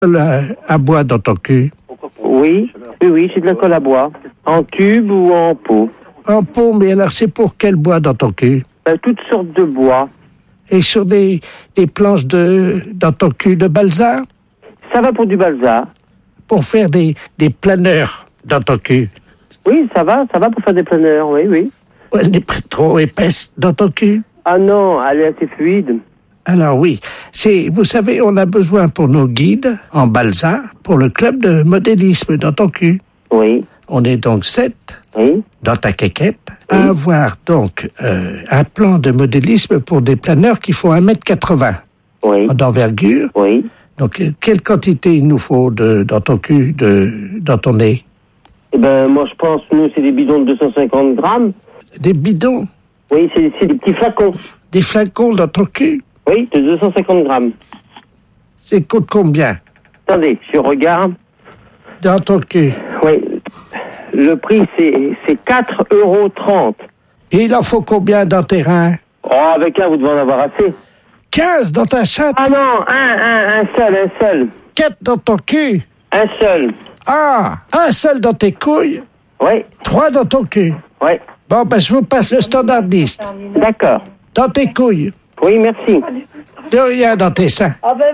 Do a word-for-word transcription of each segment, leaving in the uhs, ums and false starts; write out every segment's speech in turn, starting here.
à, à bois dans ton cul? Oui, oui, oui, c'est de la colle à bois. En tube ou en pot? En pot, mais alors c'est pour quel bois dans ton cul? Euh, toutes sortes de bois. Et sur des, des planches de, dans ton cul de balsa? Ça va pour du balsa. Pour faire des, des planeurs dans ton cul? Oui, ça va, ça va pour faire des planeurs, oui, oui. Elle n'est pas trop épaisse dans ton cul? Ah non, elle est assez fluide. Alors oui, c'est, vous savez, on a besoin pour nos guides en balsa, pour le club de modélisme dans ton cul. Oui. On est donc sept oui. dans ta quéquette à avoir donc euh, un plan de modélisme pour des planeurs qui font un mètre quatre-vingts oui. d'envergure. Oui. Donc, quelle quantité il nous faut de, dans ton cul, de, dans ton nez? Eh ben, moi, je pense, nous, c'est des bidons de deux cent cinquante grammes. Des bidons? Oui, c'est, c'est des petits flacons. Des flacons dans ton cul? Oui, de deux cent cinquante grammes. C'est coûte combien? Attendez, je regarde. Dans ton cul? Oui. Le prix, c'est, c'est quatre euros trente. Et il en faut combien dans tes reins? Oh, avec un, vous devez en avoir assez. quinze dans ta chatte? Ah non, un, un, un seul, un seul. quatre dans ton cul? Un seul. Ah, un seul dans tes couilles? Oui. trois dans ton cul? Oui. Bon, ben, je vous passe le standardiste. D'accord. Dans tes couilles? Oui, merci. De rien dans tes seins. Ah ben,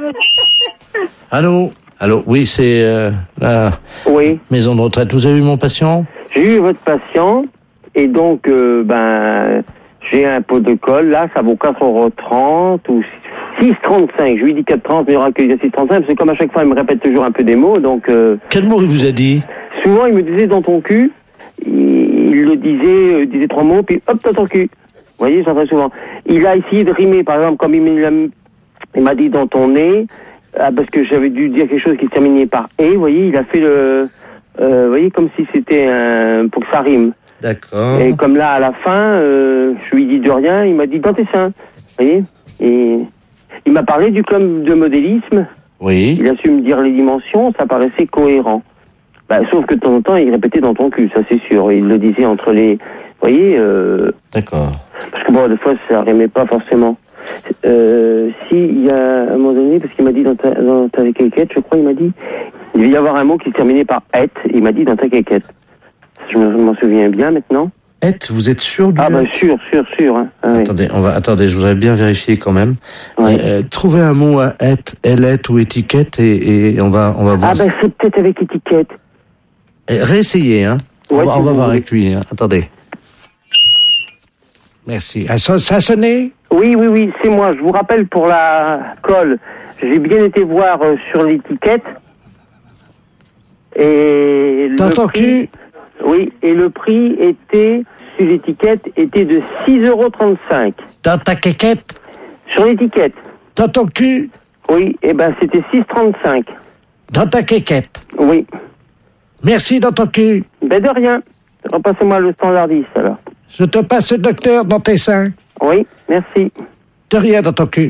Allô? Allô? Oui, c'est euh, la oui. maison de retraite. Vous avez vu mon patient? J'ai eu votre patient, et donc, euh, ben, j'ai un pot de colle, là, ça vaut quatre euros trente ou six euros trente-cinq. Je lui dis quatre euros trente, mais il aura que six euros trente-cinq, parce que comme à chaque fois, il me répète toujours un peu des mots, donc... Euh, Quel mot il vous a dit? Souvent, il me disait dans ton cul, il, il le disait, il disait trois mots, puis hop, dans ton cul. Vous voyez, ça très souvent. Il a essayé de rimer, par exemple, comme il m'a, il m'a dit dans ton nez, ah, parce que j'avais dû dire quelque chose qui se terminait par « et », vous voyez, il a fait le... Euh, vous voyez, comme si c'était un... pour que ça rime. D'accord. Et comme là, à la fin, euh, je lui dis de rien, il m'a dit « dans tes seins ». Vous voyez. Et il m'a parlé du club de modélisme. Oui. Il a su me dire les dimensions, ça paraissait cohérent. Bah, sauf que de temps en temps, il répétait dans ton cul, ça c'est sûr. Il le disait entre les... Vous voyez euh... D'accord. Parce que bon, des fois, ça rimait pas forcément. Euh, si, il y a un moment donné, parce qu'il m'a dit dans ta, dans ta quéquette, je crois, il m'a dit, il devait y avoir un mot qui se terminait par « et », il m'a dit dans ta quéquette. Je m'en souviens bien maintenant. Et, vous êtes sûr du... Ah bah sûr, sûr, sûr. Hein. Ah, attendez, oui. on va, attendez, je voudrais bien vérifier quand même. Ouais. Euh, trouvez un mot à et, L-et ou étiquette et, et on va, on va voir. Ah bah c'est peut-être avec étiquette. Et réessayez, hein. Ouais, on va, on va voir voulez. avec lui. Hein. Attendez. Merci. Ah, ça, ça a sonné? Oui, oui, oui, c'est moi. Je vous rappelle pour la colle, j'ai bien été voir euh, sur l'étiquette. Et dans le ton prix, cul? Oui, et le prix était, sur l'étiquette, était de six euros trente-cinq. Dans ta quéquette? Sur l'étiquette? Dans ton cul? Oui, et ben c'était six euros trente-cinq. Dans ta quéquette? Oui. Merci dans ton cul. Ben de rien. Repassez-moi le standardiste alors. Je te passe le docteur dans tes seins. Oui, merci. De rien dans ton cul.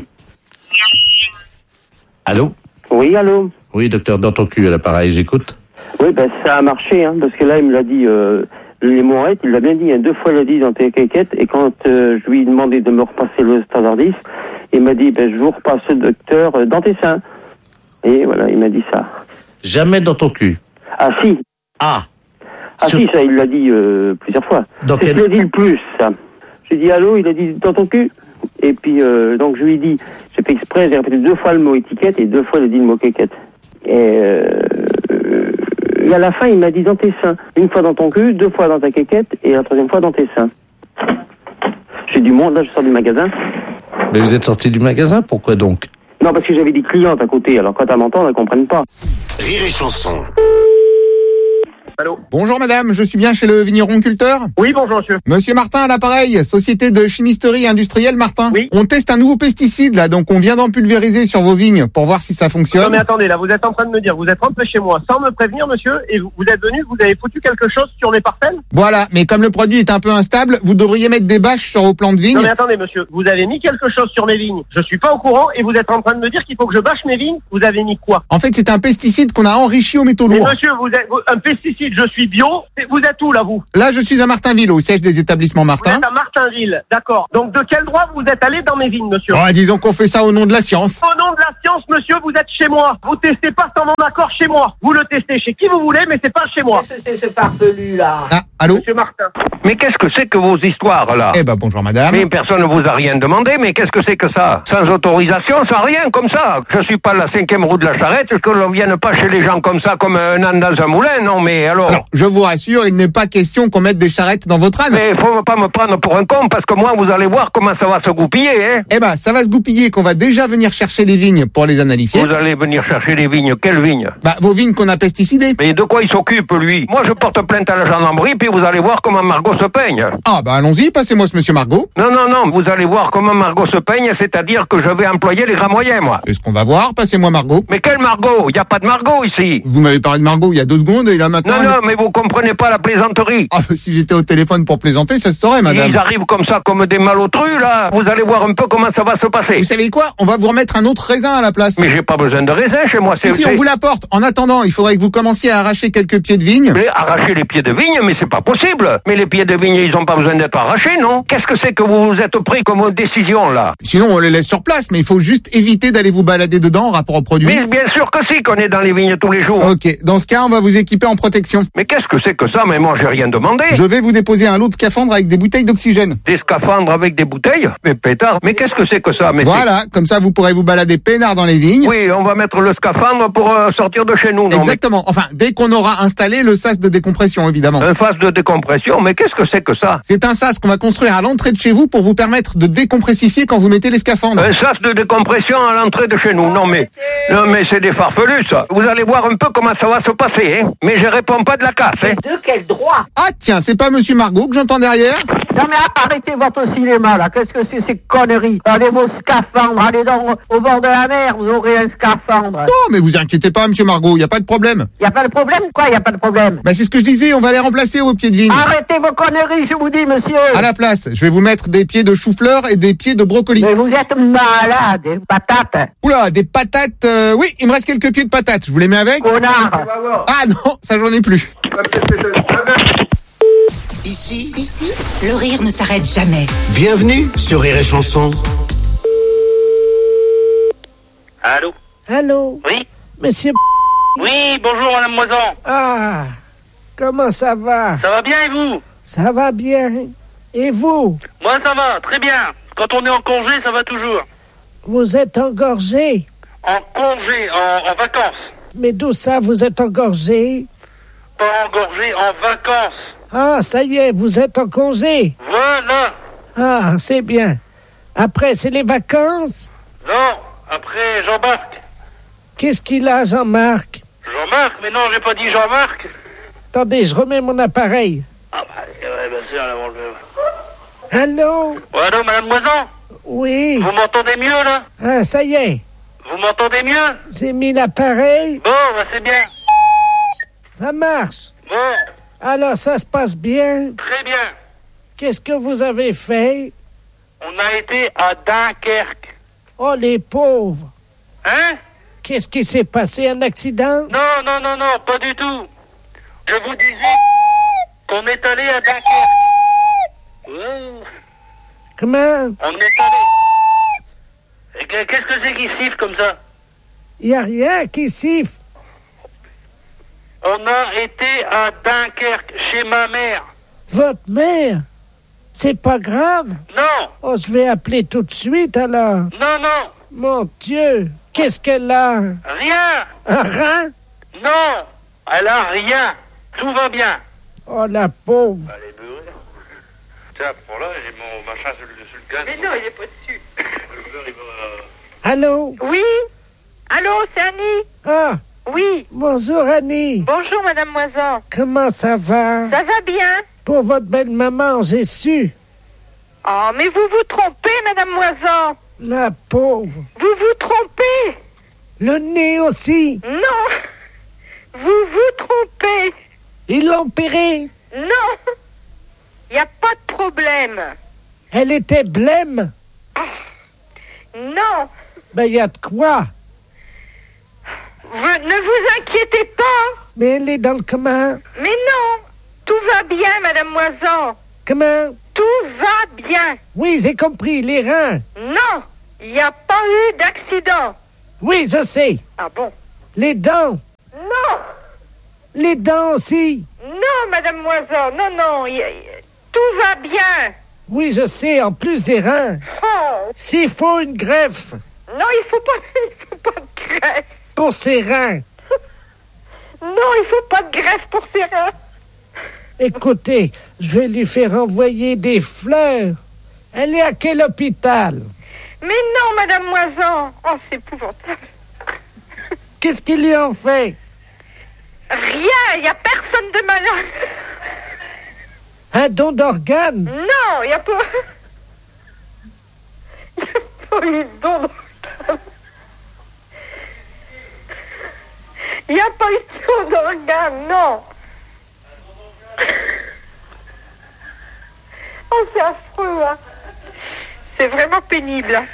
Allô? Oui, allô? Oui, docteur, dans ton cul, à l'appareil, j'écoute. Oui, ben ça a marché, hein, parce que là, il me l'a dit, euh, les morettes, il l'a bien dit, hein, deux fois il l'a dit dans tes quéquettes, et quand euh, je lui ai demandé de me repasser le standardiste, il m'a dit, ben je vous repasse le docteur euh, dans tes seins. Et voilà, il m'a dit ça. Jamais dans ton cul. Ah si. Ah. Ah Sur... si, ça, il l'a dit euh, plusieurs fois. Donc C'est elle... ce qu'il a dit le plus, ça. J'ai dit allô, il a dit dans ton cul. Et puis, euh, donc je lui ai dit, j'ai fait exprès, j'ai répété deux fois le mot étiquette, et deux fois il a dit le mot quéquette. Et, euh, et à la fin, il m'a dit dans tes seins. Une fois dans ton cul, deux fois dans ta quéquette, et la troisième fois dans tes seins. J'ai du monde, là, je sors du magasin. Mais vous êtes sorti du magasin, pourquoi donc? Non, parce que j'avais des clientes à côté, alors quand elles m'entendent, elles comprennent pas. Rire et chanson. Allô. Bonjour madame, je suis bien chez le vigneron culteur? Oui, bonjour monsieur. Monsieur Martin à l'appareil, société de chimisterie industrielle Martin. Oui. On teste un nouveau pesticide là, donc on vient d'en pulvériser sur vos vignes pour voir si ça fonctionne. Non mais attendez, là vous êtes en train de me dire, vous êtes rentré chez moi sans me prévenir monsieur, et vous, vous êtes venu, vous avez foutu quelque chose sur mes parcelles? Voilà, mais comme le produit est un peu instable, vous devriez mettre des bâches sur vos plants de vignes. Non mais attendez monsieur, vous avez mis quelque chose sur mes vignes, je suis pas au courant, et vous êtes en train de me dire qu'il faut que je bâche mes vignes? Vous avez mis quoi? En fait c'est un pesticide qu'on a enrichi aux métaux Mais lourds. monsieur, vous êtes, vous- un pesticide, dites je suis bio, vous êtes où là vous? Là, je suis à Martinville, au siège des établissements Vous Martin. êtes à Martinville, d'accord. Donc de quel droit vous êtes allé dans mes vignes, monsieur? Oh, disons qu'on fait ça au nom de la science. Au nom de la science, monsieur, vous êtes chez moi. Vous testez pas sans mon accord chez moi. Vous le testez chez qui vous voulez, mais c'est pas chez moi. Qu'est-ce que c'est ce farfelu là? Ah, allô? Monsieur Martin. Mais qu'est-ce que c'est que vos histoires, là? Eh ben, bonjour madame. Mais personne ne vous a rien demandé, mais qu'est-ce que c'est que ça? Sans autorisation, sans rien, comme ça. Je suis pas la cinquième roue de la charrette, que l'on vienne pas chez les gens comme ça, comme un âne dans un moulin, non, mais alors... Alors, je vous rassure, il n'est pas question qu'on mette des charrettes dans votre âne. Mais faut pas me prendre pour un con, parce que moi, vous allez voir comment ça va se goupiller, hein. Eh ben, ça va se goupiller qu'on va déjà venir chercher les vignes pour les analyser. Vous allez venir chercher les vignes. Quelles vignes? Bah, vos vignes qu'on a pesticidées. Mais de quoi il s'occupe, lui? Moi, je porte plainte à la gendarmerie, puis vous allez voir comment Margot se peigne. Ah, bah, allons-y, passez-moi ce monsieur Margot. Non, non, non, vous allez voir comment Margot se peigne, c'est-à-dire que je vais employer les grands moyens, moi. C'est ce qu'on va voir, passez-moi Margot. Mais quelle Margot? Il n'y a pas de Margot ici. Vous m'avez parlé de Margot il y a deux secondes et là maintenant... Non, elle- non, mais vous comprenez pas la plaisanterie. Ah, bah, si j'étais au téléphone pour plaisanter, ça se saurait, madame. Ils arrivent comme ça, comme des malotrus, là. Vous allez voir un peu comment ça va se passer. Vous savez quoi? On va vous remettre un autre raisin à la place. Mais j'ai pas besoin de raisin chez moi, c'est... Si, si, on c'est- vous l'apporte. En attendant, il faudrait que vous commenciez à arracher quelques pieds de vigne. Mais arracher les pieds de vigne, mais c'est pas possible. Mais les pieds de vigne, ils ont pas besoin d'être arrachés, non? Qu'est-ce que c'est que vous vous êtes pris comme décision, là? Sinon, on les laisse sur place, mais il faut juste éviter d'aller vous balader dedans en rapport au produit. Mais bien sûr que si, qu'on est dans les vignes tous les jours. Ok, dans ce cas, on va vous équiper en protection. Mais qu'est-ce que c'est que ça? Mais moi, j'ai rien demandé. Je vais vous déposer un lot de scaphandres avec des bouteilles d'oxygène. Des scaphandres avec des bouteilles? Mais pétard, mais qu'est-ce que c'est que ça? Mais c'est- Voilà, comme ça vous pourrez vous balader peinard dans les vignes. Oui, on va mettre le scaphandre pour euh, sortir de chez nous, non? Exactement. Enfin, dès qu'on aura installé le sas de décompression, évidemment. Mais un phase de décompression, mais qu'est-ce que c'est que ça? C'est un sas qu'on va construire à l'entrée de chez vous pour vous permettre de décompressifier quand vous mettez les scaphandres. Un sas de décompression à l'entrée de chez nous. Non mais, non mais c'est des farfelus, ça. Vous allez voir un peu comment ça va se passer, hein. Mais je réponds pas de la casse, hein. De quel droit? Ah tiens, c'est pas monsieur Margot que j'entends derrière? Non mais arrêtez votre cinéma là, qu'est-ce que c'est ces conneries? Allez vos scaphandres, allez dans, au bord de la mer, vous aurez un scaphandre. Non, mais vous inquiétez pas, monsieur Margot, y a pas de problème. Y a pas de problème? Quoi, y a pas de problème? Bah c'est ce que je disais, on va les remplacer au pied de vigne. Arrêtez vos conneries, je vous dis, monsieur. À la place, je vais vous mettre des pieds de chou-fleur et des pieds de brocoli. Mais vous êtes malade, hein, patate, Oula, des patates, euh, oui, il me reste quelques pieds de patates, je vous les mets avec? connard. Ah non, ça j'en ai plus. Ici, Ici, le rire ne s'arrête jamais. bienvenue sur Rire et Chanson. Allô? Allô, Oui? monsieur. Oui, bonjour Madame Moisan. Ah, comment ça va? Ça va bien et vous? Ça va bien. Et vous? Moi ça va, très bien. Quand on est en congé, ça va toujours. Vous êtes engorgé. En congé, en, en vacances. Mais d'où ça, vous êtes engorgé? Pas engorgé, en vacances. Ah, ça y est, vous êtes en congé. Voilà. Ah, c'est bien. Après, c'est les vacances? Non, après Jean-Marc. Qu'est-ce qu'il a, Jean-Marc? Jean-Marc? Mais non, j'ai pas dit Jean-Marc. Attendez, je remets mon appareil. Ah bah, ouais, bien sûr, là, on le... Allô? Ouais, allô, Madame Moisan? Oui. Vous m'entendez mieux, là? Ah, ça y est. Vous m'entendez mieux? J'ai mis l'appareil. Bon, bah c'est bien. Ça marche. Bon, Alors, ça se passe bien. très bien. Qu'est-ce que vous avez fait? On a été à Dunkerque. Oh, les pauvres. Hein? Qu'est-ce qui s'est passé? Un accident? Non, non, non, non, pas du tout. Je vous disais qu'on est allé à Dunkerque. Oh, Comment? on est allé. Et que- Qu'est-ce que c'est qui siffle comme ça? Il n'y a rien qui siffle. On a été à Dunkerque, chez ma mère. Votre mère? C'est pas grave? Non, Oh, je vais appeler tout de suite, alors. non, non, Mon Dieu, qu'est-ce qu'elle a? rien. Un rein? Non, elle a rien. Tout va bien. Oh, la pauvre. Allez, beurre. Tiens, pour là, j'ai mon machin sur le, sur le gaz. Mais non, il est pas dessus. Le beurre, il va... Allô? Oui. Allô, c'est Annie. Ah, Oui. bonjour Annie. Bonjour, Madame Moisan. Comment ça va? Ça va bien? Pour votre belle-maman, j'ai su. Oh, mais vous vous trompez, Madame Moisan. La pauvre. Vous vous trompez. Le nez aussi. Non. Vous vous trompez. Ils l'ont opérée. Non. Il n'y a pas de problème. Elle était blême. Non. Ben, il y a de quoi. Vous, ne vous inquiétez pas. Mais elle est dans le comment? Mais va bien, Madame Moison. Comment? Tout va bien. Oui, j'ai compris, les reins. Non, il n'y a pas eu d'accident. Oui, je sais. Ah bon? Les dents. Non. Les dents aussi. Non, Madame Moison, non, non, y, y, tout va bien. Oui, je sais, en plus des reins. Oh. S'il faut une greffe. Non, il faut pas, il faut pas de greffe. Pour ses reins. Non, il faut pas de greffe pour ses reins. Écoutez, je vais lui faire envoyer des fleurs. Elle est à quel hôpital? Mais non, Madame Moison. Oh, c'est épouvantable. Qu'est-ce qu'ils lui ont fait? Rien, il n'y a personne de malade. Un don d'organes? Non, il n'y a pas... Il n'y a pas eu de don d'organes. Il n'y a pas eu de don d'organes, non. Oh, c'est affreux, hein. C'est vraiment pénible. Hein.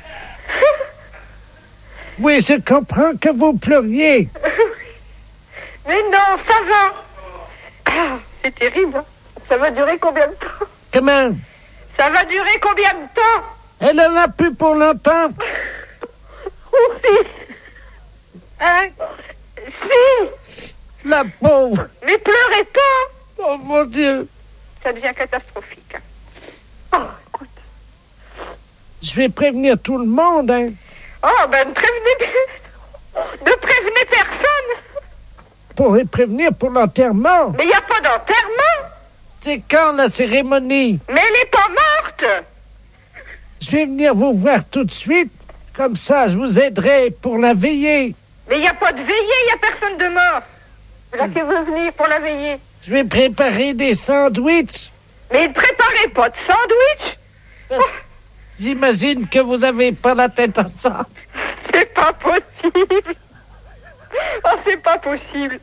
Oui, je comprends que vous pleuriez. Mais non, ça va. Ah, c'est terrible. Hein. Ça va durer combien de temps? Comment? Ça va durer combien de temps? Elle en a plus pour longtemps. Oui. Hein? Si. La pauvre. Mais pleurez pas. Oh mon Dieu. Ça devient catastrophique. Hein. Oh, écoute. Je vais prévenir tout le monde, hein. Oh, ben ne prévenez... Ne prévenez personne. Pour les prévenir pour l'enterrement. Mais il n'y a pas d'enterrement. C'est quand la cérémonie? Mais elle n'est pas morte. Je vais venir vous voir tout de suite. Comme ça, je vous aiderai pour la veillée. Mais il n'y a pas de veillée, il n'y a personne de mort. Là qui veut venir pour la veillée. Je vais préparer des sandwichs. Mais ne préparez pas de sandwich. Oh. J'imagine que vous n'avez pas la tête à ça. C'est pas possible. Oh, c'est pas possible.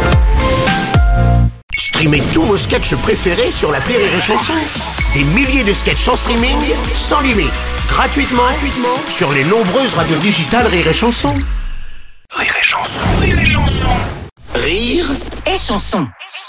Streamez tous vos sketchs préférés sur l'appli Rire et Chanson. Des milliers de sketchs en streaming, sans limite, gratuitement, gratuitement sur les nombreuses radios digitales Rire et Chanson. Rire et Chanson, Rire et Chanson. Rire et Chanson.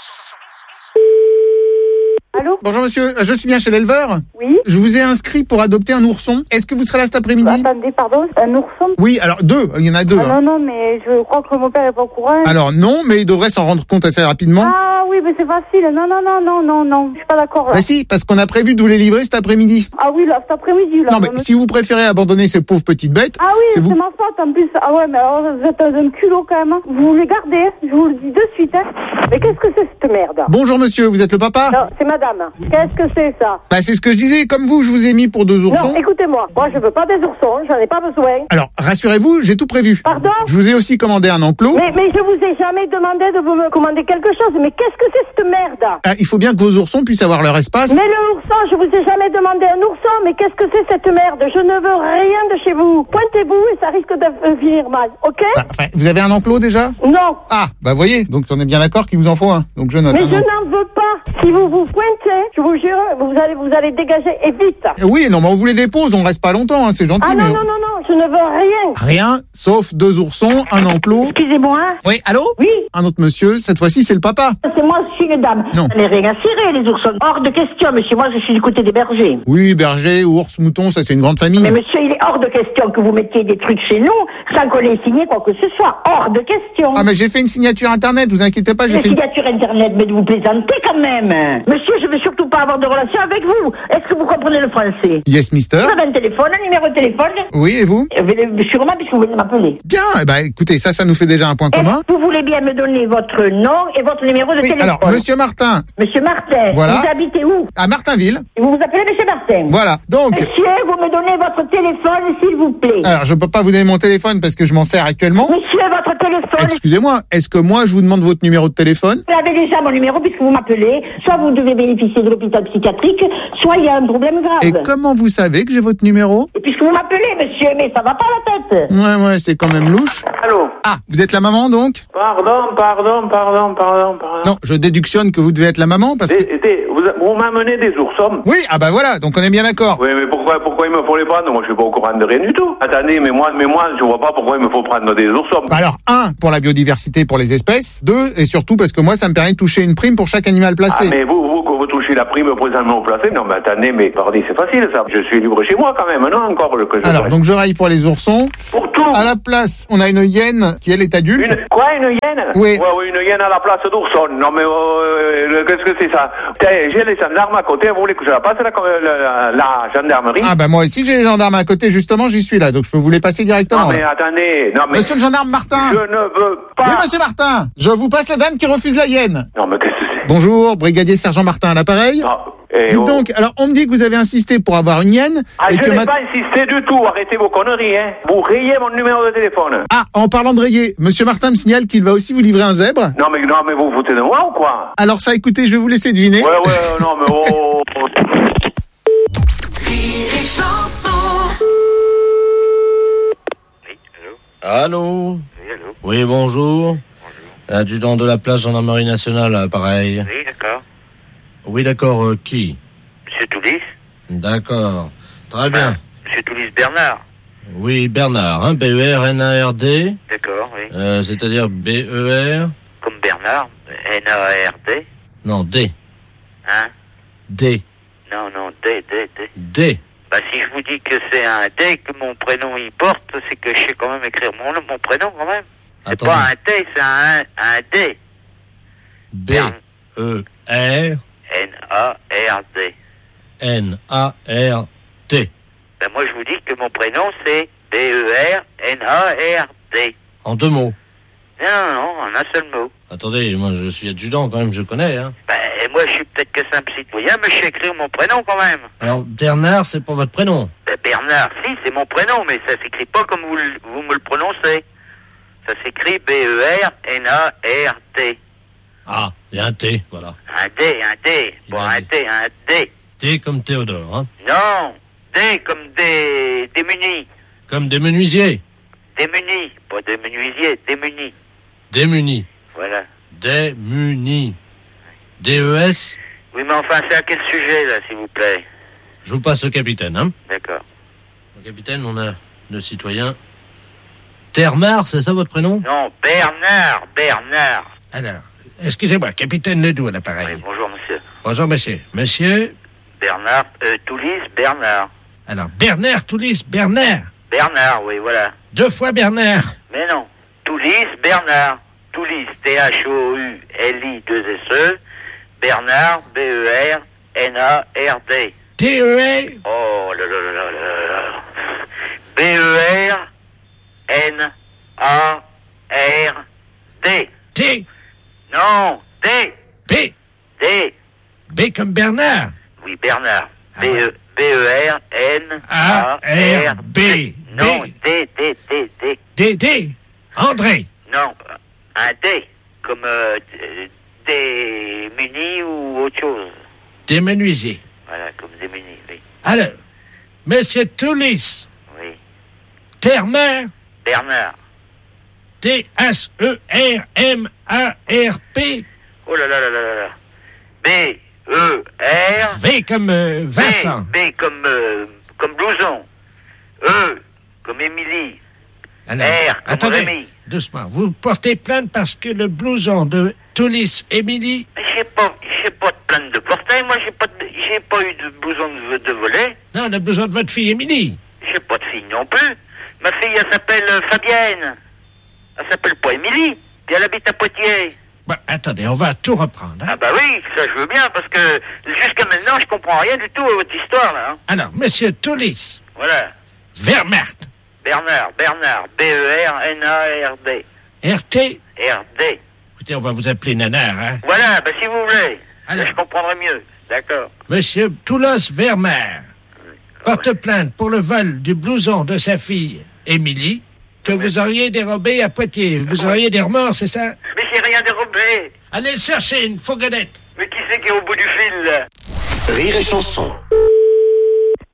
Allô? Bonjour monsieur, je suis bien chez l'éleveur? Oui. Je vous ai inscrit pour adopter un ourson. Est-ce que vous serez là cet après-midi? Attendez, pardon, un ourson? Oui, alors deux, il y en a deux. Ah, hein. non, non, mais je crois que mon père est pas au courant. Alors non, mais il devrait s'en rendre compte assez rapidement. Ah oui, mais c'est facile. Non, non, non, non, non, non, je suis pas d'accord là. Bah si, parce qu'on a prévu de vous les livrer cet après-midi. Ah oui, là, cet après-midi, là. Non, mais me... si vous préférez abandonner ces pauvres petites bêtes... Ah oui, c'est, vous... c'est ma faute en plus. Ah ouais, mais alors vous êtes un culot quand même. Hein. Vous les gardez, je vous le dis de suite. Hein. Mais qu'est-ce que c'est cette merde? Bonjour monsieur, vous êtes le papa? Non, c'est madame. Qu'est-ce que c'est ça? Bah c'est ce que je disais, comme vous, je vous ai mis pour deux oursons. Non, écoutez-moi, moi je veux pas des oursons, j'en ai pas besoin. Alors, rassurez-vous, j'ai tout prévu. Pardon? Je vous ai aussi commandé un enclos. Mais, mais je vous ai jamais demandé de vous me commander quelque chose. Mais qu'est-ce que c'est cette merde? Ah, il faut bien que vos oursons puissent avoir leur espace. Mais le ourson, je vous ai jamais demandé un ourson. Mais qu'est-ce que c'est cette merde? Je ne veux rien de chez vous. Pointez-vous et ça risque de finir mal, ok? Bah, enfin, vous avez un enclos déjà? Non. Ah, bah voyez, donc on est bien d'accord qu'il vous en faut un. Donc je note. Mais un je n'en veux pas. Si vous vous pointez, je vous jure, vous allez, vous allez dégager et vite. Oui, non, mais on vous les dépose, on reste pas longtemps, hein, c'est gentil. Ah non, mais... non, non, non, je ne veux rien. Rien, sauf deux oursons, un enclos. Excusez-moi. Oui, allô? Oui. Un autre monsieur, cette fois-ci c'est le papa. C'est moi, je suis une dame. Non. Je n'ai rien à cirer, les oursons. Hors de question, monsieur. Moi, je suis du côté des bergers. Oui, berger, ours, mouton, ça c'est une grande famille. Mais monsieur, il est hors de question que vous mettiez des trucs chez nous sans qu'on ait signé quoi que ce soit. Hors de question. Ah, mais j'ai fait une signature internet, vous inquiétez pas, j'ai Une fait une... signature internet, mais vous plaisantez quand même. Monsieur, je veux surtout pas avoir de relation avec vous. Est-ce que vous comprenez le français? Yes, mister. Vous avez un téléphone, un numéro de téléphone? Oui, et vous? Euh, Sûrement, puisque vous venez m'appeler. Bien, eh ben, écoutez, ça, ça nous fait déjà un point commun. Vous voulez bien me donner votre nom et votre numéro de Oui, téléphone? alors, monsieur Martin. Monsieur Martin. Voilà. Vous habitez où? À Martinville. Et vous vous appelez monsieur Martin? Voilà, donc... Monsieur, vous me donnez votre téléphone, s'il vous plaît. Alors, je peux pas vous donner mon téléphone parce que je m'en sers actuellement. Monsieur, votre téléphone... Excusez-moi, est-ce que moi, je vous demande votre numéro de téléphone? Vous avez déjà mon numéro puisque vous m'appelez. Soit vous devez bénéficier de l'hôpital psychiatrique, soit il y a un problème grave. Et comment vous savez que j'ai votre numéro? Et puisque vous m'appelez, monsieur, mais ça va pas la tête. Ouais, ouais, c'est quand même louche. Allô? Ah, vous êtes la maman, donc? Pardon, pardon, pardon, pardon, pardon. Non, je déductionne que vous devez être la maman parce que... Écoutez, vous, vous m'amenez des oursons. Oui, ah bah voilà, donc on est bien d'accord. Oui, mais pourquoi, pourquoi il me faut les prendre? Moi, je suis pas au courant de rien du tout. Attendez, mais moi, mais moi, je vois pas pourquoi il me faut prendre des oursons. Alors, un, pour la biodiversité, pour les espèces. Deux, et surtout parce que moi, ça me permet de toucher une prime pour chaque animal placé. Ah, mais vous, vous, quand vous touchez la prime présentement placée, non, mais attendez, mais pardon, c'est facile, ça. Je suis libre chez moi, quand même, non, encore, le que je Alors, donc je raille pour les oursons. Pour tout. À la place, on a une hyène qui, elle, est adulte. Une, quoi, une hyène? Oui. Ouais, oui, une hyène à la place d'ourson. Non, mais, euh, qu'est-ce que c'est ça? J'ai les gendarmes à côté, vous voulez que je la passe, la, la, la gendarmerie? Ah, bah, moi aussi, j'ai les gendarmes à côté, justement, j'y suis là, donc je peux vous les passer directement. Non, mais là. attendez, non, mais. Monsieur le gendarme Martin. Je ne veux pas. Oui, monsieur Martin. Je vous passe la dame qui refuse la hyène. Non, mais qu'est-ce que c'est? Bonjour, brigadier sergent Martin à l'appareil. Ah, et Dites oh. donc, alors, on me dit que vous avez insisté pour avoir une hyène. Ah, et je que n'ai ma... pas insisté du tout, arrêtez vos conneries, hein. Vous rayez mon numéro de téléphone. Ah, en parlant de rayer, monsieur Martin me signale qu'il va aussi vous livrer un zèbre. Non, mais, non, mais vous vous foutez de moi ou quoi? Alors ça, écoutez, je vais vous laisser deviner. Ouais, ouais, non, mais oh. Allô? Oui, allô? Oui, bonjour. Bonjour. Adjudant de la place gendarmerie nationale, pareil. Oui, d'accord. Oui, d'accord, euh, qui? Monsieur Toulis? D'accord. Très bien. Monsieur Toulis Bernard? Oui, Bernard, hein, B E R N A R D. D'accord, oui. Euh, c'est-à-dire B E R... Comme Bernard, N A R D? Non, D. Hein? D. Non, non, D, D, D. D. Bah, si je vous dis que c'est un D que mon prénom y porte, c'est que je sais quand même écrire mon, mon prénom quand même. C'est Attendez. pas un T, c'est un, un D. B E R N A R D. N A R T. Ben moi, je vous dis que mon prénom, c'est B E R N A R D. En deux mots. Non, non, non, en un seul mot. Attendez, moi je suis adjudant quand même, je connais, hein. Ben, et moi, je suis peut-être que simple citoyen, mais je sais écrire mon prénom quand même. Alors, Bernard, c'est pas votre prénom? Ben, Bernard, si, c'est mon prénom, mais ça s'écrit pas comme vous, le- vous me le prononcez. Ça s'écrit B E R N A R D. Ah, il y a un T, voilà. Un D, un D. Il Bon, a un dit. D, un D. T comme Théodore, hein. Non, D comme des démunis. Comme des menuisiers. Démunis, pas des menuisiers, démunis. Démunis. Voilà. Démunis. D E S. Oui, mais enfin, c'est à quel sujet, là, s'il vous plaît? Je vous passe au capitaine, hein. D'accord. Au capitaine, on a le citoyen Termar, c'est ça votre prénom? Non, Bernard, Bernard. Alors, excusez-moi, capitaine Ledoux à l'appareil. Oui, bonjour, monsieur. Bonjour, monsieur. Monsieur? Bernard, euh, Toulis, Bernard. Alors, Bernard, Toulis, Bernard. Bernard, oui, voilà. Deux fois Bernard. Mais non. Toulis, Bernard. Toulis, T H O U L I deux S E. Bernard, B E R N A R D. T E R. Oh là là là là là là. B E R N A R D. T. Non, D. B. D. B comme Bernard. Oui, Bernard. Ah B E B E R N A R B. Non, D, D, D, D. D, D. André. Non, un D, comme euh, d- des munis ou autre chose. Des menuisiers. Voilà, comme des munis, oui. Alors, monsieur Toulis. Oui. Termer. Bernard. T S E R M A R P. Oh là là là là là là. B, E, R. V comme euh, Vincent. B, B comme, euh, comme blouson. E, comme Émilie. Alors, R, comme attendez, Rémi. doucement. Vous portez plainte parce que le blouson de Toulis Émilie... Mais j'ai pas, j'ai pas de plainte de portail, moi j'ai pas, de- j'ai pas eu de blouson de, de volet. Non, le blouson de votre fille Émilie. J'ai pas de fille non plus. Ma fille, elle s'appelle euh, Fabienne. Elle s'appelle pas Émilie. Puis elle habite à Poitiers. Bon, attendez, on va tout reprendre. Hein? Ah bah oui, ça je veux bien, parce que jusqu'à maintenant, je comprends rien du tout à votre histoire, là. Hein. Alors, monsieur Toulis, Voilà. Wehrmacht, Bernard, Bernard, B E R N A R D. R T. R D. Écoutez, on va vous appeler Nanar, hein. Voilà, bah si vous voulez. Alors. Là, je comprendrai mieux. D'accord. Monsieur Toulos Wehrmacht porte plainte pour le vol du blouson de sa fille Émilie que vous auriez dérobé à Poitiers. Vous auriez des remords, c'est ça? Mais j'ai rien dérobé. Allez le chercher, une fourgonnette. Mais qui c'est qui est au bout du fil, là? Rire et chanson. Oui,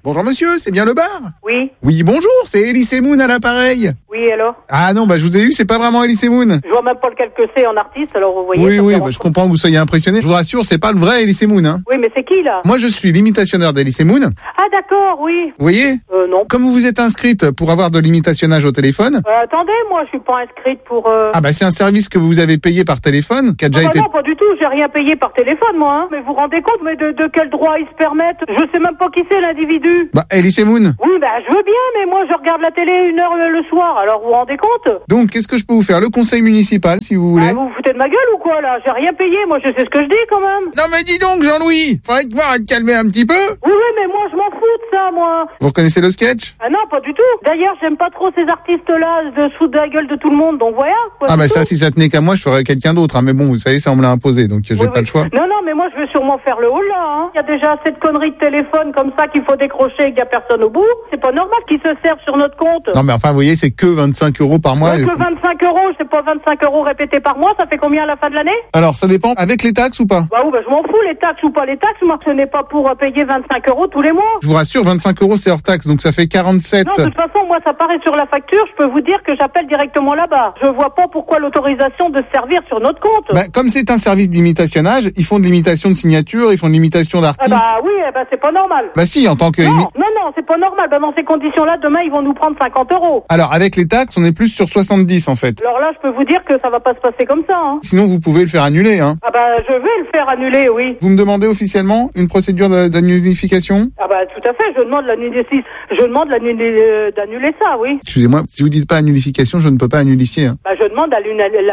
Bonjour monsieur, c'est bien le bar? Oui. Oui, bonjour, c'est Elise Moon à l'appareil. Oui, alors? Ah non, bah je vous ai eu, c'est pas vraiment Elise Moon. Je vois même pas lequel que c'est en artiste, alors vous voyez. Oui, oui, bah, je comprends que vous soyez impressionné. Je vous rassure, c'est pas le vrai Elise Moon, hein. Oui, mais c'est qui, là? Moi, je suis l'imitationneur d'Elise Moon. Ah, d'accord, oui. Vous voyez? Euh, non. Comme vous vous êtes inscrite pour avoir de l'imitationnage au téléphone. Euh, attendez, moi, je suis pas inscrite pour... Euh... Ah bah c'est un service que vous avez payé par téléphone, qui a déjà ah, bah été... non, pas du tout, j'ai rien payé par téléphone, moi, hein. Mais vous vous rendez compte, mais de, de quel droit ils se permettent? Je sais même pas qui c'est, l'individu. Bah, Elise Moon. Oui, bah, je veux bien, mais moi, je regarde la télé une heure le, le soir, alors vous vous rendez compte? Donc, qu'est-ce que je peux vous faire? Le conseil municipal, si vous voulez. Ah, vous vous foutez de ma gueule ou quoi, là? J'ai rien payé, moi, je sais ce que je dis, quand même. Non, mais dis donc, Jean-Louis, faudrait pouvoir être calmé un petit peu. Oui, oui, mais moi, je m'en fous de ça, moi. Vous reconnaissez le sketch? Ah non, pas du tout. D'ailleurs, j'aime pas trop ces artistes-là de se foutre de la gueule de tout le monde, donc voilà. Quoi, ah bah tout. ça, si ça tenait qu'à moi, je ferais quelqu'un d'autre, hein. Mais bon, vous savez, ça on me l'a imposé, donc j'ai oui, pas oui. le choix. Non, non, mais moi, je veux sûrement faire le haut là, hein. Il y a déjà assez de conneries de téléphone comme ça qu'il faut décrocher et qu'il y a personne au bout. C'est pas normal qu'ils se servent sur notre compte. Non, mais enfin, vous voyez, c'est que vingt-cinq euros par mois. Ouais, que vingt-cinq euros, c'est pas vingt-cinq euros répétés par mois, ça fait combien à la fin de l'année? Alors, ça dépend, avec les taxes ou pas? Bah oui, bah je m'en fous, les taxes ou pas les taxes, moi, ce n'est pas pour euh, payer vingt-cinq euros tous les mois. Je vous rassure, vingt-cinq euros, c'est hors taxe, donc ça fait quarante-sept. Non, de toute façon, moi, ça paraît sur la facture, je peux vous dire que j'appelle directement là-bas. Je vois pas pourquoi l'autorisation de se servir sur notre compte. Bah, comme c'est un service d'imitationnage, ils font de l'imitation de signature, ils font de l'imitation Ah d'artistes. bah oui, eh bah c'est pas normal. Bah si, en tant que... Non, imi- non, non, c'est pas normal. Bah dans ces conditions-là, demain, ils vont nous prendre cinquante euros. Alors, avec les taxes, on est plus sur soixante-dix, en fait. Alors là, je peux vous dire que ça va pas se passer comme ça, hein. Sinon, vous pouvez le faire annuler, hein. Ah bah je vais le faire annuler, oui. Vous me demandez officiellement une procédure de- d'annulification? Ah bah tout à fait, je demande l'annuler, je demande l'annuler, euh, d'annuler ça, oui. Excusez-moi, si vous dites pas annulification, je ne peux pas annulifier, hein. Bah je demande à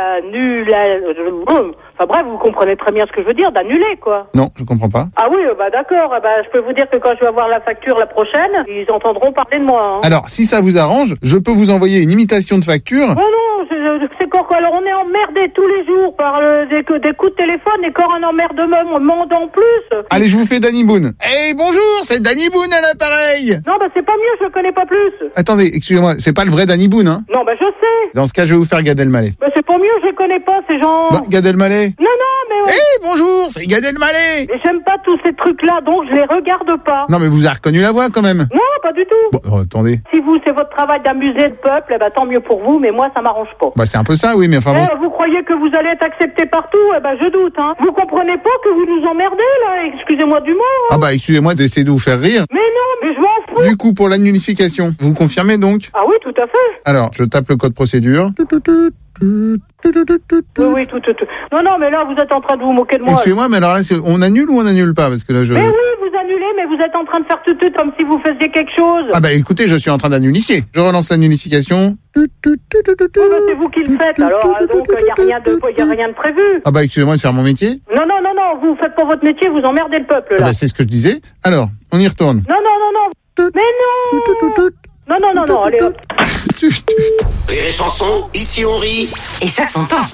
l'annuler, enfin bref, vous comprenez très bien ce que je veux dire, d'annuler, quoi. Non, je comprends pas. Ah oui, euh, bah d'accord, ah bah je peux vous dire que quand je vais avoir la facture la prochaine, ils entendront parler de moi, hein. Alors, si ça vous arrange, je peux vous envoyer une imitation de facture. Oh non, c'est- c'est quoi quoi? Alors on est emmerdés tous les jours par euh, des, des coups de téléphone et encore un emmerdement monde en plus. Allez, je vous fais Danny Boone. Hey, bonjour, c'est Danny Boone à l'appareil. Non, bah c'est pas mieux, je le connais pas plus. Attendez, excusez-moi, c'est pas le vrai Danny Boone, hein? Non, bah je sais. Dans ce cas, je vais vous faire Gad Elmaleh. Bah c'est pas mieux, je le connais pas, ces gens. Bah, Gad Elmaleh. Non, non, mais... Hey, bonjour, c'est Gad Elmaleh. Mais j'aime pas tous ces trucs-là, donc je les regarde pas. Non, mais vous avez reconnu la voix, quand même. Non, pas du tout. Bon, oh, attendez. Si vous, c'est votre travail d'amuser le peuple, eh bah tant mieux pour vous, mais moi, ça m'arrange pas. Bah, c'est un peu ça, oui, mais enfin bon... Eh, vous croyez que vous allez être accepté partout? Eh ben, je doute, hein. Vous comprenez pas que vous nous emmerdez, là? Excusez-moi du mot, hein. Ah bah, excusez-moi d'essayer de vous faire rire. Mais non, mais je m'en fous. Du coup, pour l'annulification, vous confirmez donc? Ah oui, tout à fait. Alors, je tape le code procédure. Oui, oui, tout, tout, tout. Non, non, mais là, vous êtes en train de vous moquer de moi. Excusez-moi, mais alors là, c'est- on annule ou on annule pas? Parce que là, je... Mais oui, vous annulez, mais vous êtes en train de faire tout, tout comme si vous faisiez quelque chose. Ah bah, écoutez, je suis en train d'annulifier. Je relance l'annulification. Oh, bah, c'est vous qui le faites, alors, hein, donc il n'y a rien de, y a rien de prévu. Ah bah, excusez-moi de faire mon métier. Non, non, non, non, vous faites pas votre métier, vous emmerdez le peuple, Ah là. bah, c'est ce que je disais. Alors, on y retourne. Non, non, non, non. Mais non. Non, non, non, non, allez hop. Rire et chanson, ici on rit. Et ça s'entend.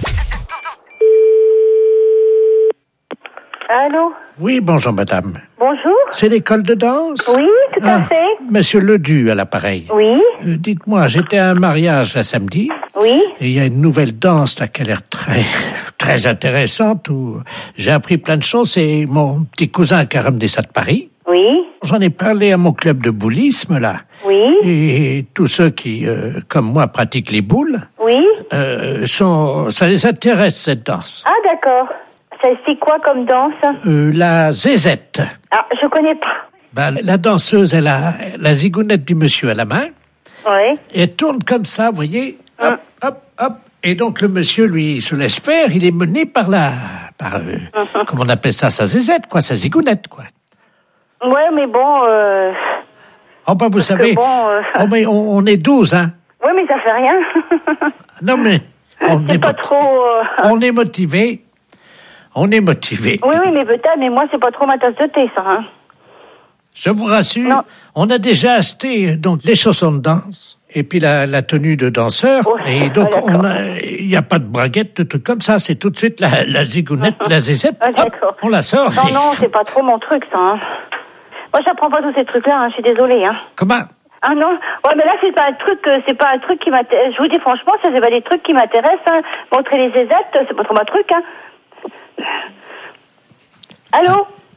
Allô? Oui, bonjour madame. Bonjour? C'est l'école de danse? Oui, tout à Ah, fait. Monsieur Ledu à l'appareil. Oui? Euh, dites-moi, j'étais à un mariage là samedi. Oui? Et il y a une nouvelle danse là qui a l'air très, très intéressante où j'ai appris plein de choses. C'est mon petit cousin qui a ramené ça de Paris. Oui? J'en ai parlé à mon club de boulisme là. Oui? Et tous ceux qui, euh, comme moi, pratiquent les boules, Oui? euh, sont, ça les intéresse cette danse. Ah, d'accord. Ça, c'est quoi comme danse? Euh, la zézette. Ah, je connais pas. Ben, la danseuse, elle a la zigounette du monsieur à la main. Oui? Et elle tourne comme ça, vous voyez. Hop, hop, hop. Et donc le monsieur, lui, il se laisse faire. Il est mené par la, par, euh, Uh-huh. comment on appelle ça, sa zézette, quoi, sa zigounette, quoi. Ouais, mais bon, euh... Oh ben, vous Parce que savez, bon, euh, oh, ben, on, on est douze, hein. ouais, mais ça fait rien. Non mais, on C'est est, pas moti- trop... euh, on est motivé. On est motivé. Oui, oui, mais peut-être, mais moi, c'est pas trop ma tasse de thé, ça, hein. Je vous rassure, Non. on a déjà acheté donc les chaussons de danse et puis la, la tenue de danseur. Ouais, Et donc, ah, on d'accord. a, il n'y a pas de braguette, de trucs comme ça. C'est tout de suite la, la zigounette, la zézette. Ah, Hop, d'accord. on la sort. Non, et- non, c'est pas trop mon truc, ça, hein. Moi, j'apprends pas tous ces trucs-là, hein, je suis désolée, hein. Comment? Ah non, ouais, mais là, c'est pas un truc, euh, c'est pas un truc qui m'intéresse. Je vous dis franchement, ça, c'est pas des trucs qui m'intéressent, hein. Montrer les zézettes, c'est pas trop mon truc, hein. Allô?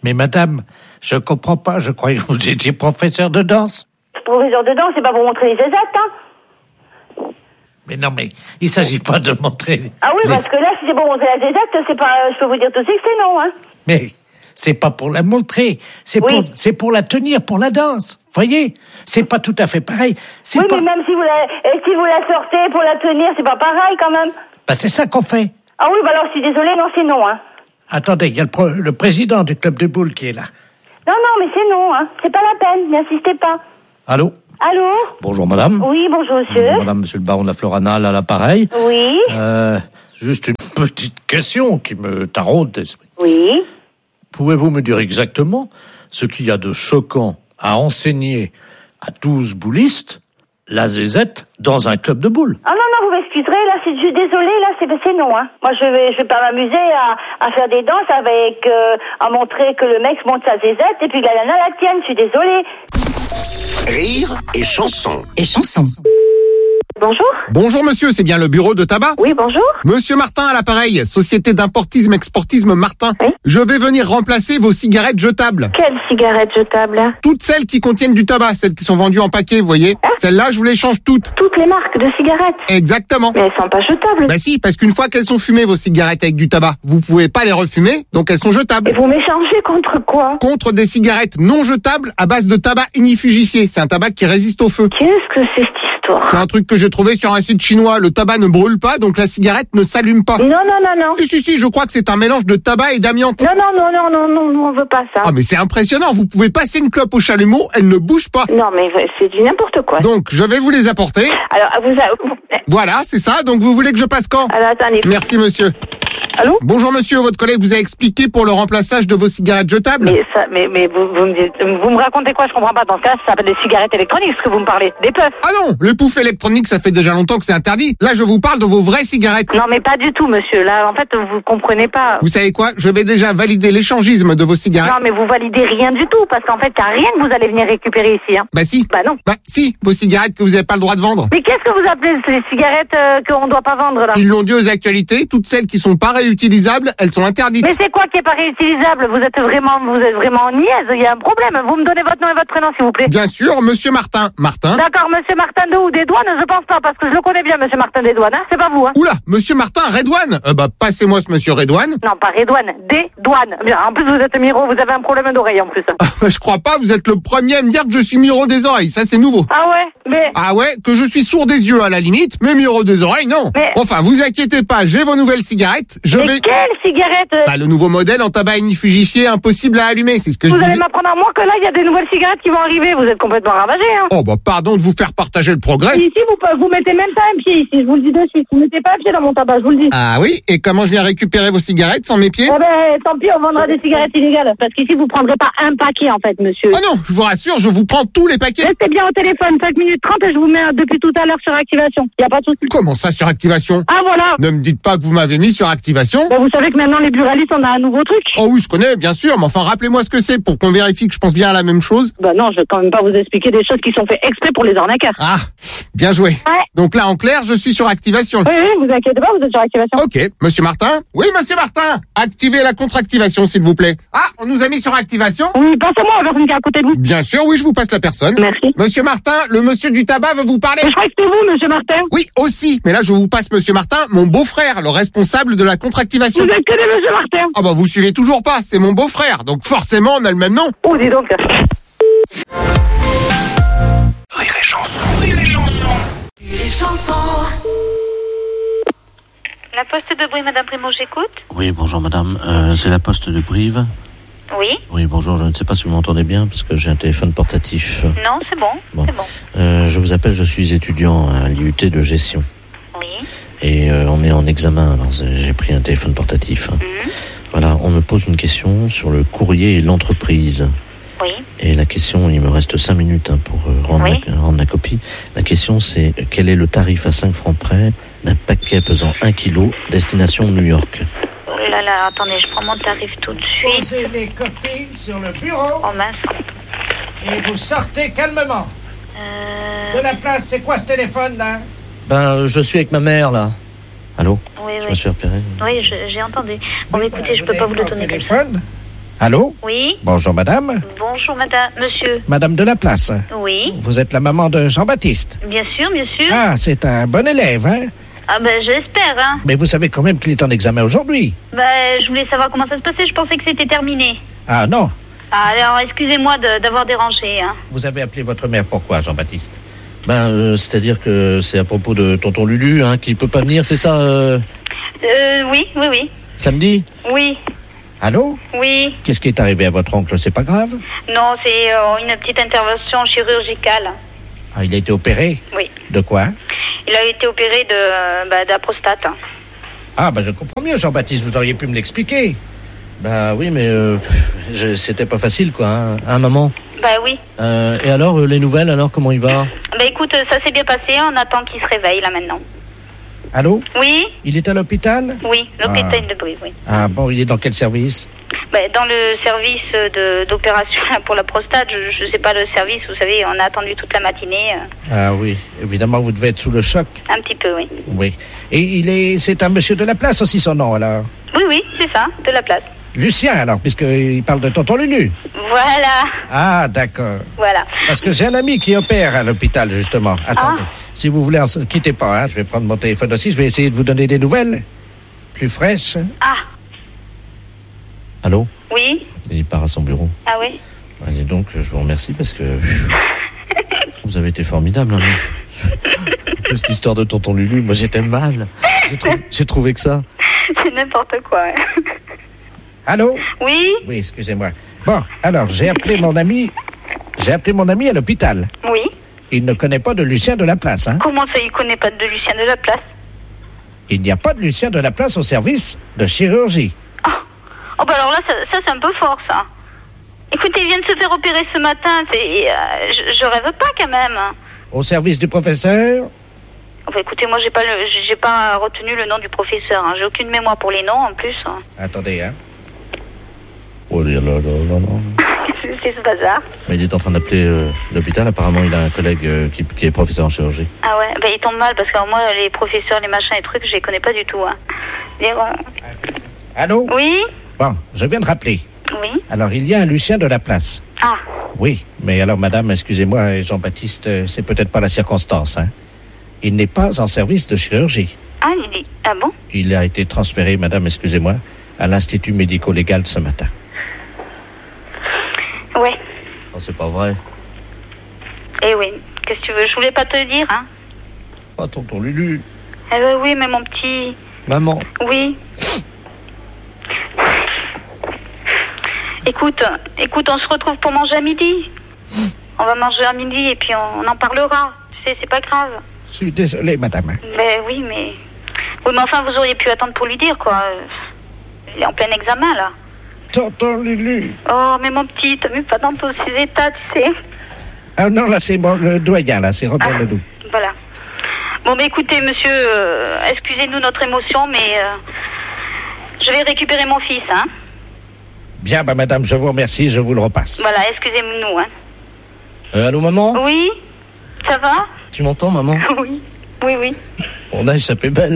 Mais madame, je comprends pas, je croyais que vous étiez professeur de danse. Professeur de danse, c'est pas pour montrer les zézettes, hein. Mais non, mais il s'agit pas de montrer... Ah oui, les... parce que là, si c'est pour montrer la zézette, c'est pas... Je peux vous dire tout de suite que c'est non, hein. Mais c'est pas pour la montrer, c'est oui. pour, c'est pour la tenir, pour la danse. Voyez, c'est pas tout à fait pareil. C'est oui, pas... mais même si vous la, et si vous la sortez pour la tenir, c'est pas pareil quand même. Bah c'est ça qu'on fait. Ah oui, bah alors je suis désolée, non, c'est non, hein. Attendez, il y a le, pro- le président du club de boules qui est là. Non, non, mais c'est non, hein. C'est pas la peine, n'insistez pas. Allô? Allô? Bonjour madame. Oui, bonjour monsieur. Bonjour madame, monsieur le baron de la Floranale à l'appareil. Oui. Euh, juste une petite question qui me taraude l'esprit. Oui. Pouvez-vous me dire exactement ce qu'il y a de choquant à enseigner à douze boulistes la zézette dans un club de boules? Ah non, non, vous m'excuserez, là, c'est, je suis désolée, là, c'est, c'est non, hein. Moi, je vais, je vais pas m'amuser à, à faire des danses avec, euh, à montrer que le mec monte sa zézette et puis que la nana la tienne, je suis désolée. Rire et chanson. Et chanson. Bonjour. Bonjour monsieur, c'est bien le bureau de tabac? Oui, bonjour. Monsieur Martin à l'appareil, société d'importisme exportisme Martin. Oui. Je vais venir remplacer vos cigarettes jetables. Quelle cigarette jetable? Toutes celles qui contiennent du tabac, celles qui sont vendues en paquet, vous voyez. Hein? Celles-là, je vous les change toutes. Toutes les marques de cigarettes. Exactement. Mais elles sont pas jetables. Bah si, parce qu'une fois qu'elles sont fumées, vos cigarettes avec du tabac, vous pouvez pas les refumer, donc elles sont jetables. Et vous m'échangez contre quoi? Contre des cigarettes non jetables à base de tabac ignifugifié. C'est un tabac qui résiste au feu. Qu'est-ce que c'est cette histoire? C'est un truc que j'ai trouvé sur un site chinois. Le tabac ne brûle pas, donc la cigarette ne s'allume pas. Non, non, non, non. Si, si, si, je crois que c'est un mélange de tabac et d'amiante. Non, non, non, non, non, non, non, on veut pas ça. Ah, mais c'est impressionnant. Vous pouvez passer une clope au chalumeau, elle ne bouge pas. Non, mais c'est du n'importe quoi. Donc, je vais vous les apporter. Alors, vous... A... Voilà, c'est ça. Donc, vous voulez que je passe quand? Alors, attendez. Merci, monsieur. Allô? Bonjour monsieur, votre collègue vous a expliqué pour le remplaçage de vos cigarettes jetables? Mais ça, mais, mais vous, vous me dites, vous me racontez quoi? Je comprends pas. Dans ce cas, ça s'appelle des cigarettes électroniques, ce que vous me parlez. Des puffs. Ah non, les poufs électroniques, ça fait déjà longtemps que c'est interdit. Là, je vous parle de vos vraies cigarettes. Non, mais pas du tout, monsieur. Là, en fait, vous comprenez pas. Vous savez quoi? Je vais déjà valider l'échangisme de vos cigarettes. Non, mais vous validez rien du tout, parce qu'en fait, y a rien que vous allez venir récupérer ici, hein. Bah si. Bah non. Bah si, vos cigarettes que vous n'avez pas le droit de vendre. Mais qu'est-ce que vous appelez ces cigarettes euh, qu'on doit pas vendre, là? Ils l'ont dit aux actualités, toutes celles qui sont pas réutilisables, elles sont interdites. Mais c'est quoi qui est pas réutilisable? Vous êtes vraiment, vous êtes vraiment en niaise. Il y a un problème. Vous me donnez votre nom et votre prénom, s'il vous plaît. Bien sûr, monsieur Martin. Martin. D'accord, monsieur Martin de où? Des douanes? Je pense pas, parce que je le connais bien, monsieur Martin des douanes, hein. C'est pas vous, hein. Oula, monsieur Martin Redouane. Euh, bah, passez-moi ce monsieur Redouane. Non, pas Redouane, des douanes. Bien, en plus, vous êtes miro, vous avez un problème d'oreille, en plus. Ah, je crois pas, vous êtes le premier à me dire que je suis miro des oreilles. Ça, c'est nouveau. Ah ouais? Mais... Ah ouais, que je suis sourd des yeux à la limite, mais miro des oreilles, non. Mais... Enfin, vous inquiétez pas, j'ai vos nouvelles cigarettes. Je mais vais... quelle cigarette? Bah, le nouveau modèle en tabac ignifugifié, impossible à allumer, c'est ce que vous je disais. Vous allez m'apprendre à moi que là, il y a des nouvelles cigarettes qui vont arriver. Vous êtes complètement ravagé, hein. Oh, bah, pardon de vous faire partager le progrès. Ici, vous, vous mettez même pas un pied ici, je vous le dis de suite. Vous mettez pas un pied dans mon tabac, je vous le dis. Ah oui? Et comment je viens récupérer vos cigarettes sans mes pieds? Eh ben, tant pis, on vendra des cigarettes illégales. Parce qu'ici, vous prendrez pas un paquet, en fait, monsieur. Ah non, je vous rassure, je vous prends tous les paquets. Restez bien au téléphone, cinq minutes trente et je vous mets depuis tout à l'heure sur activation. Y a pas de souci. Comment ça, sur activation? Ah, voilà. Ne me dites pas que vous m'avez mis sur activation. Ben, vous savez que maintenant, les buralistes, on a un nouveau truc. Oh oui, je connais, bien sûr, mais enfin, rappelez-moi ce que c'est pour qu'on vérifie que je pense bien à la même chose. Bah non, je vais quand même pas vous expliquer des choses qui sont faites exprès pour les arnaqueurs. Ah, bien joué. Ouais. Donc là, en clair, je suis sur activation. Oui, oui, vous inquiétez pas, vous êtes sur activation. Ok, monsieur Martin? Oui, monsieur Martin. Activez la contre-activation, s'il vous plaît. Ah, on nous a mis sur activation? Oui, passez-moi la personne qui est à côté de vous. Bien sûr, oui, je vous passe la personne. Merci. Monsieur Martin, le monsieur du tabac veut vous parler. Mais je crois que c'était vous, monsieur Martin. Oui, aussi. Mais là, je vous passe monsieur Martin, mon beau-frère, le responsable de la contre-activation. Vous êtes que des monsieur Martin. Ah bah, vous suivez toujours pas, c'est mon beau-frère. Donc forcément, on a le même nom. Oh, dis donc. Rire et chanson, rire et chanson. Rire et chanson. La poste de Brive, madame Primo, j'écoute. Oui, bonjour madame, euh, c'est la poste de Brive. Oui. Oui, bonjour, je ne sais pas si vous m'entendez bien, parce que j'ai un téléphone portatif. Non, c'est bon, bon. c'est bon. Euh, je vous appelle, je suis étudiant à l'I U T de gestion. Oui. Et euh, on est en examen, alors j'ai pris un téléphone portatif. Mmh. Voilà, on me pose une question sur le courrier et l'entreprise. Oui. Et la question, il me reste cinq minutes hein, pour euh, rendre, oui. la, rendre la copie. La question, c'est quel est le tarif à cinq francs près d'un paquet pesant un kilo, destination New York? Oh là là, attendez, je prends mon tarif tout de suite. Posez les copies sur le bureau. Oh mince. Et vous sortez calmement. Euh... De la place, c'est quoi ce téléphone là? Ben, je suis avec ma mère là. Allô? Oui, je oui. me suis repéré. Oui, je, j'ai entendu. Bon, oui, écoutez, je peux pas vous le donner comme ça. Téléphone Allô? Oui. Bonjour, madame. Bonjour, madame, monsieur. Madame de la Place. Oui. Vous êtes la maman de Jean-Baptiste. Bien sûr, bien sûr. Ah, c'est un bon élève, hein? Ah ben, j'espère, hein. Mais vous savez quand même qu'il est en examen aujourd'hui. Ben, je voulais savoir comment ça se passait. Je pensais que c'était terminé. Ah, non. Ah, alors, excusez-moi de- d'avoir dérangé, hein. Vous avez appelé votre mère pourquoi, Jean-Baptiste? Ben, euh, c'est-à-dire que c'est à propos de tonton Lulu, hein, qui peut pas venir, c'est ça, euh... Euh, oui, oui, oui. Samedi? Oui, Allô? oui. Qu'est-ce qui est arrivé à votre oncle? C'est pas grave? Non, c'est euh, une petite intervention chirurgicale. Ah, il a été opéré? Oui. De quoi? Il a été opéré de, euh, bah, de la prostate. Ah, ben je comprends mieux, Jean-Baptiste, vous auriez pu me l'expliquer. Ben oui, mais euh, je- c'était pas facile, quoi, hein, hein, maman? Bah oui. Euh, et alors, euh, les nouvelles, alors, comment il va? Bah écoute, ça s'est bien passé. On attend qu'il se réveille, là, maintenant. Allô? Oui, Il est à l'hôpital? oui. L'hôpital Ah. de Brie, oui. Ah, bon, il est dans quel service? Bah, dans le service de- d'opération pour la prostate, je, je sais pas le service, vous savez, on a attendu toute la matinée. euh, Ah oui, évidemment, vous devez être sous le choc. un petit peu, oui. Oui. Et il est, c'est un monsieur de la Place aussi, son nom, alors? Oui, oui, c'est ça, de la place. Lucien, alors, puisqu'il parle de tonton Lulu. Voilà, Ah, d'accord. voilà. Parce que j'ai un ami qui opère à l'hôpital, justement. Attendez, si vous voulez, ne quittez pas, hein, je vais prendre mon téléphone aussi, je vais essayer de vous donner des nouvelles plus fraîches. Ah, Allô? oui, Il part à son bureau. ah oui. Ah, dis donc, je vous remercie parce que vous avez été formidable. Hein, mais- Cette histoire de tonton Lulu, moi j'étais mal. J'ai trou- j'ai trouvé que ça. C'est n'importe quoi. hein. Allô? Oui, Oui, excusez-moi. Bon, alors, j'ai appelé mon ami, j'ai appelé mon ami à l'hôpital. oui. Il ne connaît pas de Lucien de la Place, hein? Comment ça, il connaît pas de Lucien de la place? Il n'y a pas de Lucien de la Place au service de chirurgie. Oh bah alors là, ça, ça, c'est un peu fort, ça. Écoutez, il vient de se faire opérer ce matin. C'est, euh, je, je rêve pas, quand même. Au service du professeur? Enfin, écoutez, moi, j'ai pas, le, j'ai j'ai pas retenu le nom du professeur. Hein. J'ai aucune mémoire pour les noms, en plus. hein. Attendez, hein? Oh là là là là là. C'est ce bazar. Mais il est en train d'appeler euh, l'hôpital. Apparemment, il a un collègue euh, qui, qui est professeur en chirurgie. Ah ouais, bah il tombe mal, parce que moi, les professeurs, les machins, les trucs, je les connais pas du tout. Hein. Et, euh, Allô? Oui, Bon, je viens de rappeler. oui. Alors, il y a un Lucien de la Place. Ah, Oui, mais alors, madame, excusez-moi, Jean-Baptiste, euh, c'est peut-être pas la circonstance, hein? Il n'est pas en service de chirurgie. ah, il est... Ah bon? Il a été transféré, madame, excusez-moi, à l'Institut médico-légal ce matin. Ouais. Oh, c'est pas vrai. Eh oui, qu'est-ce que tu veux? Je voulais pas te le dire, hein. Oh, tonton Lulu. Eh ben oui, mais mon petit... Maman. Oui. Écoute, écoute, on se retrouve pour manger à midi. On va manger à midi et puis on, on en parlera. Tu sais, c'est pas grave. Je suis désolé, madame. Ben oui, mais... Oui, mais enfin, vous auriez pu attendre pour lui dire, quoi. Euh, Il est en plein examen, là. Tonton Lulu. Oh, mais mon petit, t'as mis pas dans tous ces états, tu sais. Ah non, là, c'est bon, le doyen, là, c'est Robert Ah. Ledoux. Voilà. Bon, mais écoutez, monsieur, euh, excusez-nous notre émotion, mais... euh, je vais récupérer mon fils, hein. Bien, bah, madame, je vous remercie, je vous le repasse. Voilà, excusez-nous, hein. Euh, allô, maman? Oui? Ça va? Tu m'entends, maman? Oui. Oui, oui. On a échappé belle.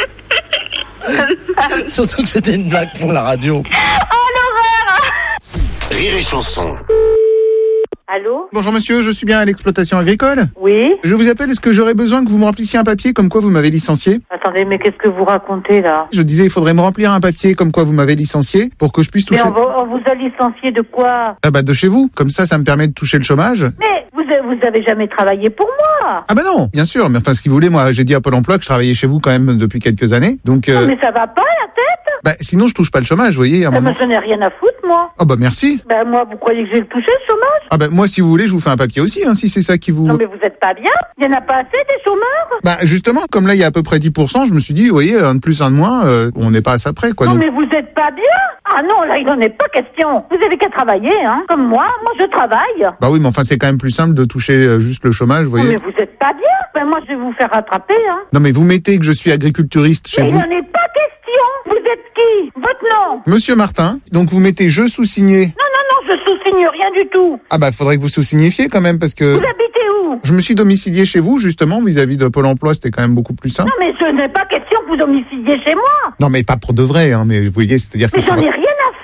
Surtout que c'était une blague pour la radio. Oh, l'horreur! Rire et chanson. Allô? Bonjour monsieur, je suis bien à l'exploitation agricole? Oui. Je vous appelle, est-ce que j'aurais besoin que vous me remplissiez un papier comme quoi vous m'avez licencié? Attendez, mais qu'est-ce que vous racontez là? Je disais, il faudrait me remplir un papier comme quoi vous m'avez licencié pour que je puisse toucher... Mais on, va- on vous a licencié de quoi? Ah bah de chez vous, comme ça, ça me permet de toucher le chômage. Mais vous avez, vous avez jamais travaillé pour moi. Ah bah non, bien sûr, mais enfin ce qu'il voulait, moi j'ai dit à Pôle emploi que je travaillais chez vous quand même depuis quelques années, donc... Euh... Non, mais ça va pas la tête? Bah sinon je touche pas le chômage, vous voyez, à un Ça moment... me j'en ai rien à foutre, moi. Ah bah merci. Ben moi, vous croyez que j'ai le touché, le chômage? Ah bah moi si vous voulez, je vous fais un papier aussi, hein, si c'est ça qui vous... Non, mais vous êtes pas bien? Il y en a pas assez des chômeurs? Bah justement, comme là il y a à peu près dix pour cent, je me suis dit, vous voyez, un de plus, un de moins, euh, on n'est pas à ça près, quoi. Non, donc... mais vous êtes pas bien? Ah non, là, il n'en est pas question. Vous avez qu'à travailler, hein. Comme moi, moi je travaille. Bah oui, mais enfin c'est quand même plus simple de toucher euh, juste le chômage, vous Non, voyez. mais vous êtes pas bien. Ben moi, je vais vous faire rattraper, hein. Non mais vous mettez que je suis agriculturiste chez Mais il vous. n'en est pas question. Vous êtes qui? Votre nom? Monsieur Martin, donc vous mettez je sous-signé. Non, non, non, je sous-signe rien du tout. Ah bah faudrait que vous sous-signifiez quand même parce que... Vous habitez où? Je me suis domicilié chez vous justement vis-à-vis de Pôle emploi, c'était quand même beaucoup plus simple. Non, mais ce n'est pas question que vous domiciliez chez moi. Non mais pas pour de vrai, hein, mais vous voyez, c'est-à-dire que... Mais j'en ai rien à foutre.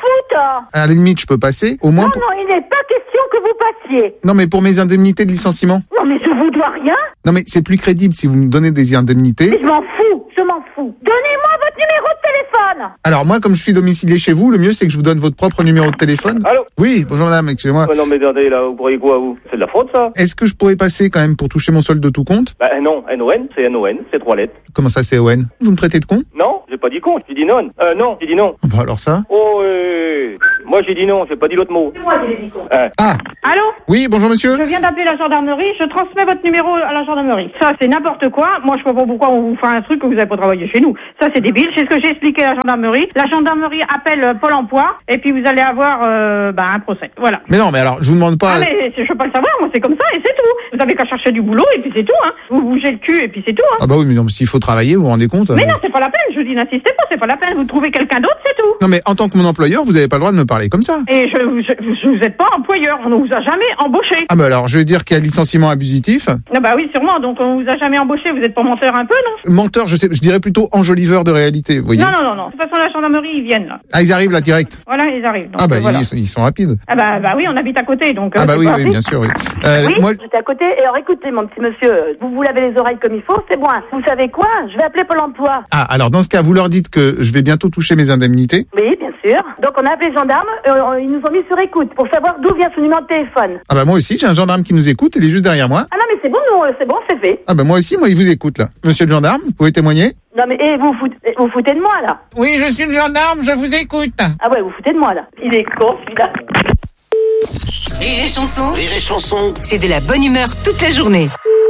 là. À la limite, je peux passer. Au moins. Non, pour... non, il n'est pas question que vous passiez. Non, mais pour mes indemnités de licenciement. Non, mais je vous dois rien. Non, mais c'est plus crédible si vous me donnez des indemnités. Mais je m'en fous, je m'en fous. Donnez-moi votre numéro de téléphone. Alors, moi, comme je suis domicilié chez vous, le mieux, c'est que je vous donne votre propre numéro de téléphone. Allô? Oui, bonjour madame, excusez-moi. Ouais, non, mais attendez, là, vous croyez quoi, vous? C'est de la fraude, ça? Est-ce que je pourrais passer quand même pour toucher mon solde de tout compte? Bah, non, N O N, c'est N O N, c'est trois lettres. Comment ça, c'est O N? Vous me traitez de con? Non, j'ai pas dit con, j'ai dit non. Euh, non, j'ai dit non. Bah alors ça? Oh, euh, moi j'ai dit non, j'ai pas dit l'autre mot. C'est moi qui l'ai dit con. Euh. Ah! Allô? Oui, bonjour monsieur. Je viens d'appeler la gendarmerie, je transmets votre numéro à la gendarmerie. Ça, c'est n'importe quoi. Moi, je vois pas pourquoi on vous fait un truc que vous avez pas travaillé chez nous. Ça, c'est débile. C'est ce que j'ai expliqué à la gendarmerie. La gendarmerie appelle euh, Pôle emploi et puis vous allez avoir euh, bah, un procès. Voilà. Mais non, mais alors, je vous demande pas... Ah, mais je peux pas le savoir, moi, c'est comme ça et c'est tout. Vous avez qu'à chercher du boulot et puis c'est tout, hein. Vous bougez le cul et puis c'est tout, hein. Ah bah oui, mais non, s'il faut travailler, vous vous rendez compte? Mais non, c'est pas la peine. Je vous dis, n'insistez pas, c'est pas la peine. Vous trouvez quelqu'un d'autre, c'est tout. Non, mais en tant que mon employeur, vous avez pas le droit de me parler comme ça. Et je, je, je vous êtes pas employeur. On ne vous a jamais embauché. Ah bah alors, je vais dire qu'il y a licenciement abusif. Ah bah oui, sûrement. Donc on vous a jamais embauché. Vous êtes pas menteur un peu, non? Menteur, je sais, je dirais plutôt enjoliveur de réalité, vous voyez. Non, non, non, non. De toute façon, la gendarmerie, ils viennent là. Ah, ils arrivent là, direct. Voilà, ils arrivent. Donc, Ah bah, euh, voilà. ils, ils sont rapides. Ah bah, bah oui, on habite à côté, donc. Ah euh, bah c'est oui, pas oui, rapide. bien sûr, oui. Euh, oui, moi... j'étais à côté. Et alors écoutez, mon petit monsieur, vous vous lavez les oreilles comme il faut, c'est bon. Vous savez quoi? Je vais appeler Pôle emploi. Ah, alors dans ce cas, vous leur dites que je vais bientôt toucher mes indemnités. Oui, bien sûr. Donc on a appelé les gendarmes, euh, ils nous ont mis sur écoute pour savoir d'où vient son numéro de téléphone. Ah bah moi aussi, j'ai un gendarme qui nous écoute, il est juste derrière moi. Ah non mais c'est bon, nous, c'est bon, c'est fait. Ah bah moi aussi, moi il vous écoute là. Monsieur le gendarme, vous pouvez témoigner? Non mais eh, vous, foutez, vous foutez de moi là. Oui, je suis le gendarme, je vous écoute. Ah ouais, vous foutez de moi là. Il est con celui-là. Rire et chanson, Rire et chanson. c'est de la bonne humeur toute la journée.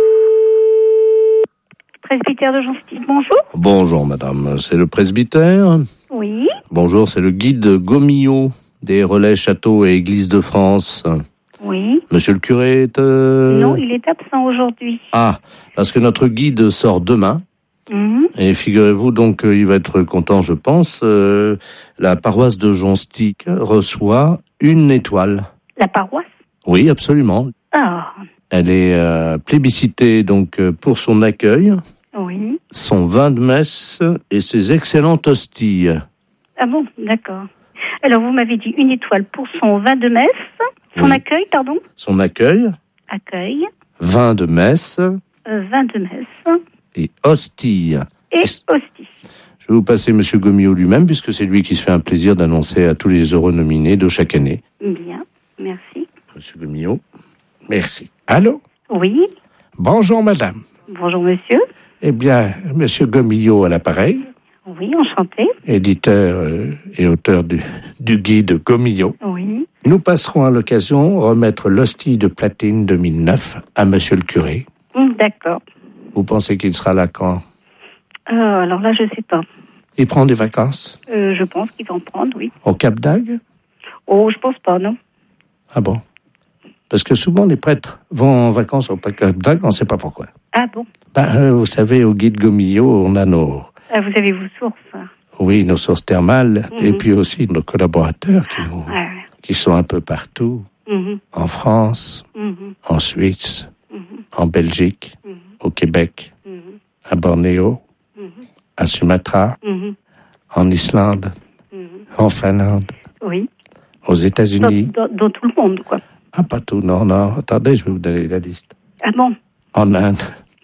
Presbytère de Jean-Style, bonjour. Bonjour madame, c'est le presbytère. Oui. Bonjour, c'est le guide Gomillot des relais châteaux et églises de France. Oui. Monsieur le curé est... Euh... Non, il est absent aujourd'hui. Ah, parce que notre guide sort demain. Mmh. Et figurez-vous donc qu'il va être content, je pense. Euh, la paroisse de Jonstic reçoit une étoile. La paroisse? Oui, absolument. Ah. Elle est euh, plébiscitée donc pour son accueil, Oui. son vin de messe et ses excellentes hosties. Ah bon, d'accord. Alors vous m'avez dit une étoile pour son vin de messe, son Oui. accueil, pardon? Son accueil, Accueil, vin de messe euh, vin de messe et hosties. et hostie. Je vais vous passer Monsieur Gomillot lui-même, puisque c'est lui qui se fait un plaisir d'annoncer à tous les heureux nominés de chaque année. Bien, merci. Monsieur Gomillot, merci. Allô? Oui, Bonjour, madame. bonjour monsieur. Eh bien, monsieur Gomillot à l'appareil, Oui, enchanté. éditeur euh, et auteur du, du guide Gomillot. Oui. Nous passerons à l'occasion remettre l'hostie de platine deux mille neuf à monsieur le curé. Hum, D'accord. Vous pensez qu'il sera là quand? Euh, alors là, je sais pas. Il prend des vacances Euh, je pense qu'il va en prendre, oui. au Cap d'Agde? Oh, je pense pas, non. Ah bon? Parce que souvent les prêtres vont en vacances au Cap d'Agde, on ne sait pas pourquoi. Ah bon? Ben, euh, vous savez, au guide Gomillot, on a nos, Ah, vous avez vos sources. hein. oui, nos sources thermales, Mhm. et puis aussi nos collaborateurs qui, nous, Ah, qui sont un peu partout, mhm, en France, mhm, en Suisse, mhm, en Belgique, mhm, au Québec, mhm, à Bornéo, mhm, à Sumatra, mhm, en Islande, mhm. en Finlande, Oui. aux Dans, États-Unis. dans- dans tout le monde, quoi. Ah, pas tout, non, non. Attendez, je vais vous donner la liste. Ah bon? En Inde,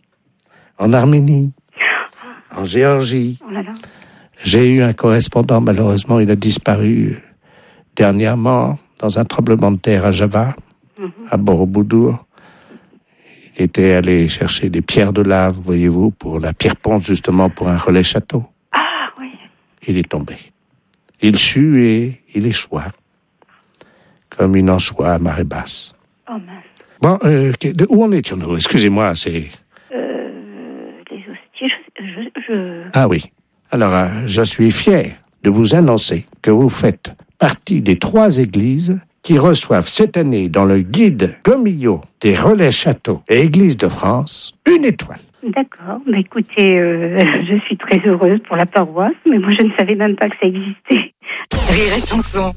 en Arménie, en Géorgie. Oh là là. J'ai eu un correspondant, malheureusement, il a disparu dernièrement dans un tremblement de terre à Java, Mhm. à Borobudur. Il était allé chercher des pierres de lave, voyez-vous, pour la pierre-ponce, justement, pour un relais château. Ah oui. Il est tombé. Il sut et il échoua, comme une anchois à marée basse. Oh mince. Bon, euh, que- de où en étions-nous? Excusez-moi, c'est... Euh, les hosties, je... je, je... Ah oui. Alors, euh, je suis fier de vous annoncer que vous faites partie des trois églises qui reçoivent cette année dans le guide Gomillot des relais châteaux et églises de France une étoile. D'accord. Bah, écoutez, euh, je suis très heureuse pour la paroisse, mais moi je ne savais même pas que ça existait. Rire et chanson.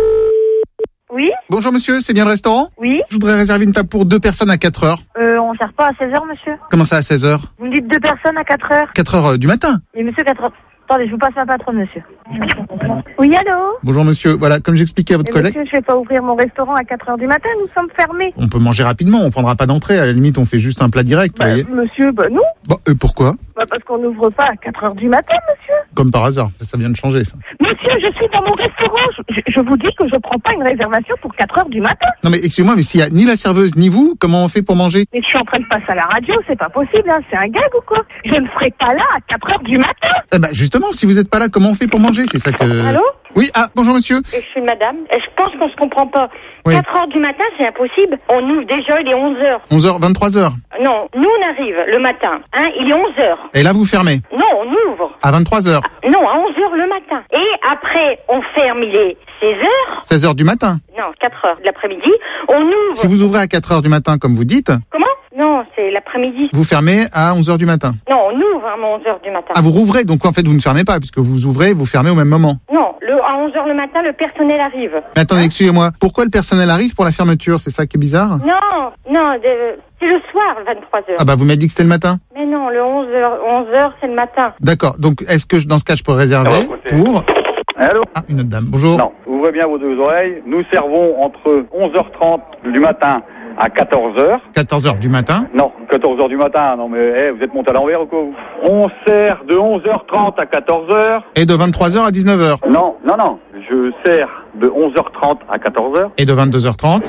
Oui? Bonjour monsieur, c'est bien le restaurant? Oui? Je voudrais réserver une table pour deux personnes à quatre heures. Euh, on sert pas à seize heures, monsieur? Comment ça à seize heures? Vous me dites deux personnes à quatre heures? quatre heures du matin? Mais monsieur, quatre heures... Attendez, je vous passe ma patronne, monsieur. Oui, allô? Bonjour monsieur, voilà, comme j'expliquais à votre Eh, collègue, monsieur, je vais pas ouvrir mon restaurant à quatre heures du matin, nous sommes fermés. on peut manger rapidement, on prendra pas d'entrée, à la limite on fait juste un plat direct, vous Bah, voyez. monsieur, bah non. Bon, euh, pourquoi? Bah, parce qu'on n'ouvre pas à quatre heures du matin, monsieur. Comme par hasard, ça vient de changer ça. Monsieur, je suis dans mon restaurant. Je, je- je vous dis que je prends pas une réservation pour quatre heures du matin. Non mais excusez-moi, mais s'il y a ni la serveuse ni vous, comment on fait pour manger? Mais je suis en train de passer à la radio, c'est pas possible, hein. C'est un gag ou quoi? Je ne serai pas là à quatre heures du matin. Eh ben justement, si vous êtes pas là, comment on fait pour manger? C'est ça que... Allô? Oui, ah, bonjour monsieur. Je suis madame. Et je pense qu'on se comprend pas. Oui. quatre heures du matin, c'est impossible. On ouvre déjà, il est onze heures. onze heures, vingt-trois heures. Non, nous on arrive le matin. Hein, il est onze heures. Et là vous fermez? Non, on ouvre. À vingt-trois heures. Non, à onze heures le matin. Et après, on ferme, il est seize heures. seize heures du matin. Non, quatre heures de l'après-midi. On ouvre. Si vous ouvrez à quatre heures du matin, comme vous dites, Comment? Non, c'est l'après-midi. vous fermez à onze heures du matin. Non, on ouvre à onze heures du matin. Ah, vous rouvrez, donc en fait vous ne fermez pas, puisque vous ouvrez et vous fermez au même moment. Non, le, à onze heures le matin, le personnel arrive. Mais attendez, excusez-moi, pourquoi le personnel arrive pour la fermeture? C'est ça qui est bizarre? Non, non, de- c'est le soir, vingt-trois heures. Ah bah vous m'avez dit que c'était le matin. Mais non, le onze heures, onze heures, c'est le matin. D'accord, donc est-ce que je- dans ce cas je peux réserver pour... Allô? Ah, une autre dame, bonjour. Non, ouvrez bien vos deux oreilles. Nous servons entre onze heures trente du matin à quatorze heures. quatorze heures du matin. Non, quatorze heures du matin. Non, mais eh, vous êtes monté à l'envers ou quoi vous? On sert de onze heures trente à quatorze heures. Et de vingt-trois heures à dix-neuf heures. Non, non, non. Je sers de onze heures trente à quatorze heures. Et de vingt-deux heures trente.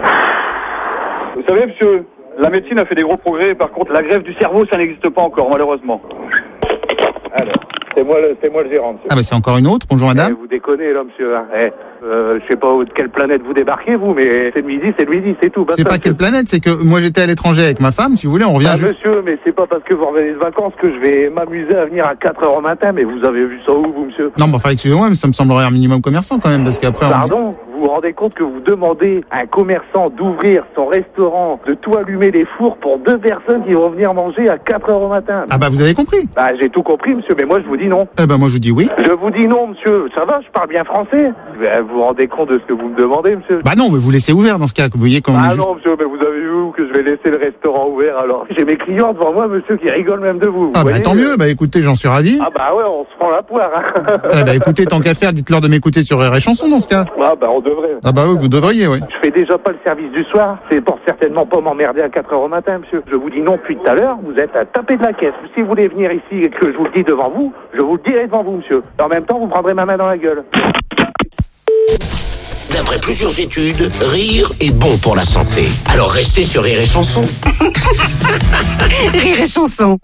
Vous savez, monsieur, la médecine a fait des gros progrès. Par contre, la greffe du cerveau, ça n'existe pas encore, malheureusement. Alors, c'est moi le, c'est moi le gérant, monsieur. Ah bah c'est encore une autre, bonjour madame. Eh, vous déconnez, là, monsieur. Hein. Eh, euh, je sais pas de quelle planète vous débarquez, vous, mais c'est le midi, c'est le midi, c'est tout. C'est pas quelle planète, c'est que moi j'étais à l'étranger avec ma femme, si vous voulez, on revient Ah, juste... monsieur, mais c'est pas parce que vous revenez de vacances que je vais m'amuser à venir à quatre heures au matin, mais vous avez vu ça où, vous, monsieur? Non, mais enfin, excusez-moi, mais ça me semblerait un minimum commerçant quand même, parce qu'après... on- Pardon? Vous vous rendez compte que vous demandez à un commerçant d'ouvrir son restaurant, de tout allumer les fours pour deux personnes qui vont venir manger à quatre heures au matin? Ah bah vous avez compris? Bah, j'ai tout compris, monsieur, mais moi je vous dis non. Eh ben moi je vous dis oui. Je vous dis non, monsieur. Ça va, je parle bien français. Mais vous vous rendez compte de ce que vous me demandez, monsieur? Bah non, mais vous laissez ouvert dans ce cas, vous voyez quand on Ah est juste... non, monsieur, mais vous avez vu où que je vais laisser le restaurant ouvert, alors? J'ai mes clients devant moi, monsieur, qui rigolent même de vous. Ah vous bah voyez tant mieux, bah écoutez, j'en suis ravi. Ah bah ouais, on se prend la poire, hein. Eh bah écoutez, tant qu'à faire, dites-leur de m'écouter sur Rire et Chanson dans ce cas. Ah bah on devrait. Ah bah oui, vous devriez, oui. Je fais déjà pas le service du soir, c'est pour certainement pas m'emmerder à quatre heures au matin, monsieur. Je vous dis non depuis tout à l'heure, vous êtes à taper de la caisse. Si vous voulez venir ici et que je vous le dis devant vous, je vous le dirai devant vous, monsieur. Et en même temps, vous prendrez ma main dans la gueule. D'après plusieurs études, rire est bon pour la santé. Alors restez sur Rire et Chanson. Rire et Chanson.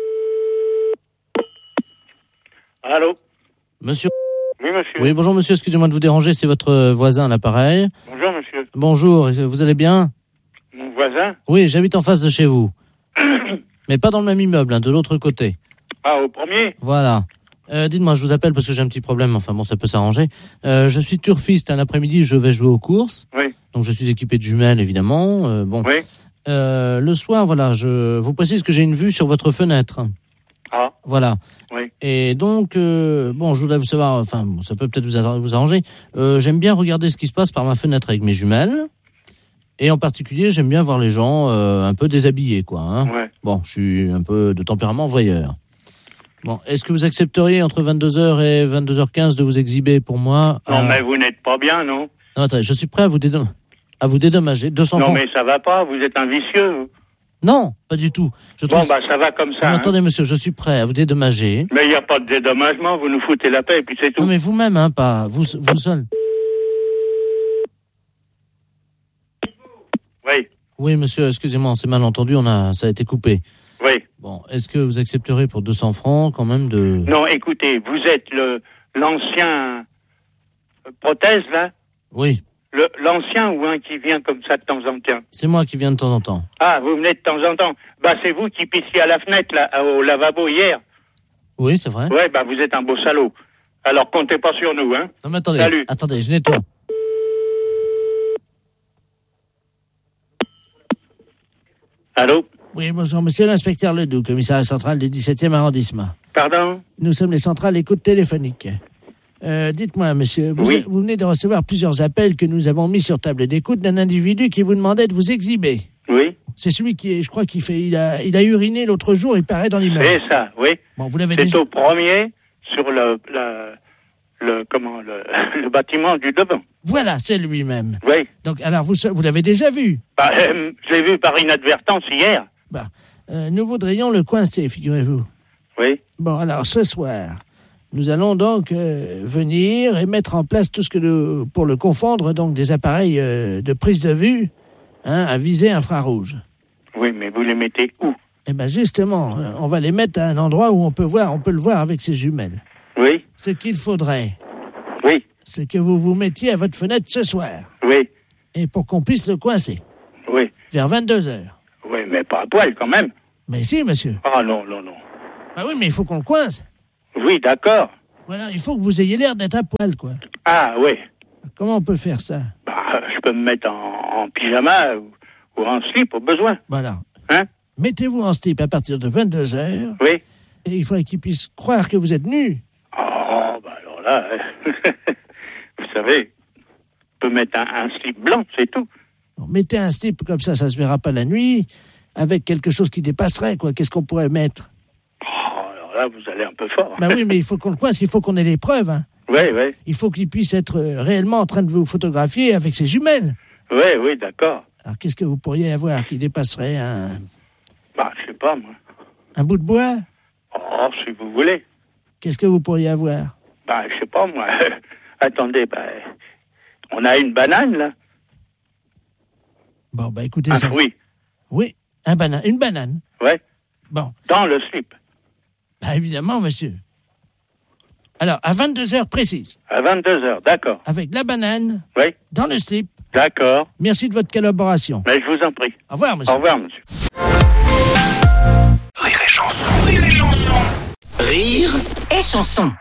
Allô? Monsieur. Oui, monsieur. Oui, bonjour monsieur, excusez-moi de vous déranger, c'est votre voisin à l'appareil. Bonjour, monsieur. Bonjour, vous allez bien? Mon voisin? Oui, j'habite en face de chez vous. Mais pas dans le même immeuble, hein, de l'autre côté. Ah, au premier? Voilà. Euh, dites-moi, je vous appelle parce que j'ai un petit problème, enfin bon, ça peut s'arranger. Euh, je suis turfiste, un après-midi, je vais jouer aux courses. Oui. Donc je suis équipé de jumelles, évidemment. Euh, bon. Oui. Euh, le soir, voilà, je vous précise que j'ai une vue sur votre fenêtre. Ah. Voilà. Oui. Et donc, euh, bon, je voudrais vous savoir, enfin, bon, ça peut peut-être vous, arra- vous arranger. Euh, j'aime bien regarder ce qui se passe par ma fenêtre avec mes jumelles. Et en particulier, j'aime bien voir les gens euh, un peu déshabillés, quoi. Hein. Ouais. Bon, je suis un peu de tempérament voyeur. Bon, est-ce que vous accepteriez entre vingt-deux heures et vingt-deux heures quinze de vous exhiber pour moi? Non, euh... mais vous n'êtes pas bien, non? Non, attendez, je suis prêt à vous, dédom... à vous dédommager. deux cents Non, francs. mais ça va pas, vous êtes un vicieux. vous. Non, pas du tout. Je Bon, trouve... bah, ça va comme ça. Non, hein. attendez, monsieur, je suis prêt à vous dédommager. Mais il n'y a pas de dédommagement, vous nous foutez la paix et puis c'est tout. Non, mais vous-même, hein, pas vous, vous seul. Oui, Oui, monsieur, excusez-moi, on s'est mal entendu, on a, ça a été coupé. oui. Bon, est-ce que vous accepterez pour deux cents francs quand même de... Non, écoutez, vous êtes le l'ancien euh, prothèse, là? Oui, Le, l'ancien ou un qui vient comme ça de temps en temps? c'est moi qui viens de temps en temps. Ah, vous venez de temps en temps. Bah, c'est vous qui pissiez à la fenêtre, là, au lavabo hier. Oui, c'est vrai. Ouais, bah, vous êtes un beau salaud. Alors, comptez pas sur nous, hein. Non, mais attendez, Salut. attendez, je nettoie. Allô? Oui, bonjour, monsieur l'inspecteur Ledoux, commissariat central du dix-septième arrondissement. Pardon? Nous sommes les centrales écoute téléphonique. Euh, dites-moi, monsieur, vous, Oui. vous venez de recevoir plusieurs appels que nous avons mis sur table d'écoute d'un individu qui vous demandait de vous exhiber. Oui. C'est celui qui est, je crois qu'il fait, il a, il a uriné l'autre jour, il paraît dans l'immeuble. C'est ça, oui. Bon, vous l'avez C'est déjà... au premier, sur le, le, le comment, le, le bâtiment du devant. Voilà, c'est lui-même. Oui. Donc, alors, vous, vous l'avez déjà vu? Bah, euh, je l'ai vu par inadvertance hier. Bah, euh, nous voudrions le coincer, figurez-vous. Oui. Bon, alors, ce soir, nous allons donc euh, venir et mettre en place tout ce que nous, pour le confondre, donc des appareils euh, de prise de vue, hein, à visée infrarouge. Oui, mais vous les mettez où? Eh ben justement, euh, on va les mettre à un endroit où on peut voir, on peut le voir avec ses jumelles. Oui. Ce qu'il faudrait, oui, c'est que vous vous mettiez à votre fenêtre ce soir. Oui. Et pour qu'on puisse le coincer. Oui. Vers vingt-deux heures. Oui, mais pas à poil quand même. Mais si, monsieur. Ah non, non, non. Ah oui, mais il faut qu'on le coince. Oui, d'accord. Voilà, il faut que vous ayez l'air d'être à poil, quoi. Ah oui. Comment on peut faire ça? Bah, je peux me mettre en, en pyjama ou, ou en slip au besoin. Voilà. Hein? Mettez-vous en slip à partir de vingt-deux heures. Oui. Et il faudrait qu'ils puissent croire que vous êtes nu. Oh, bah alors là, vous savez, je peux mettre un, un slip blanc, c'est tout. Bon, mettez un slip comme ça, ça se verra pas la nuit, avec quelque chose qui dépasserait, quoi. Qu'est-ce qu'on pourrait mettre? Oh, alors là, vous allez un peu fort. Ben oui, mais il faut qu'on le coince, il faut qu'on ait les preuves, hein. Oui, oui. Il faut qu'il puisse être réellement en train de vous photographier avec ses jumelles. Oui, oui, d'accord. Alors, qu'est-ce que vous pourriez avoir qui dépasserait un... Bah, je sais pas, moi. Un bout de bois? Oh, si vous voulez. Qu'est-ce que vous pourriez avoir? Bah, je sais pas, moi. Attendez, bah, on a une banane, là. Bon, bah, écoutez ah, ça. Oui. Oui, un banane, une banane. Ouais. Bon. Dans le slip. Bah, évidemment, monsieur. Alors, à vingt-deux heures précises. À vingt-deux heures, d'accord. Avec la banane. Oui. Dans le slip. D'accord. Merci de votre collaboration. Mais je vous en prie. Au revoir, monsieur. Au revoir, monsieur. Rire et chanson, rire et chanson. Rire et chanson.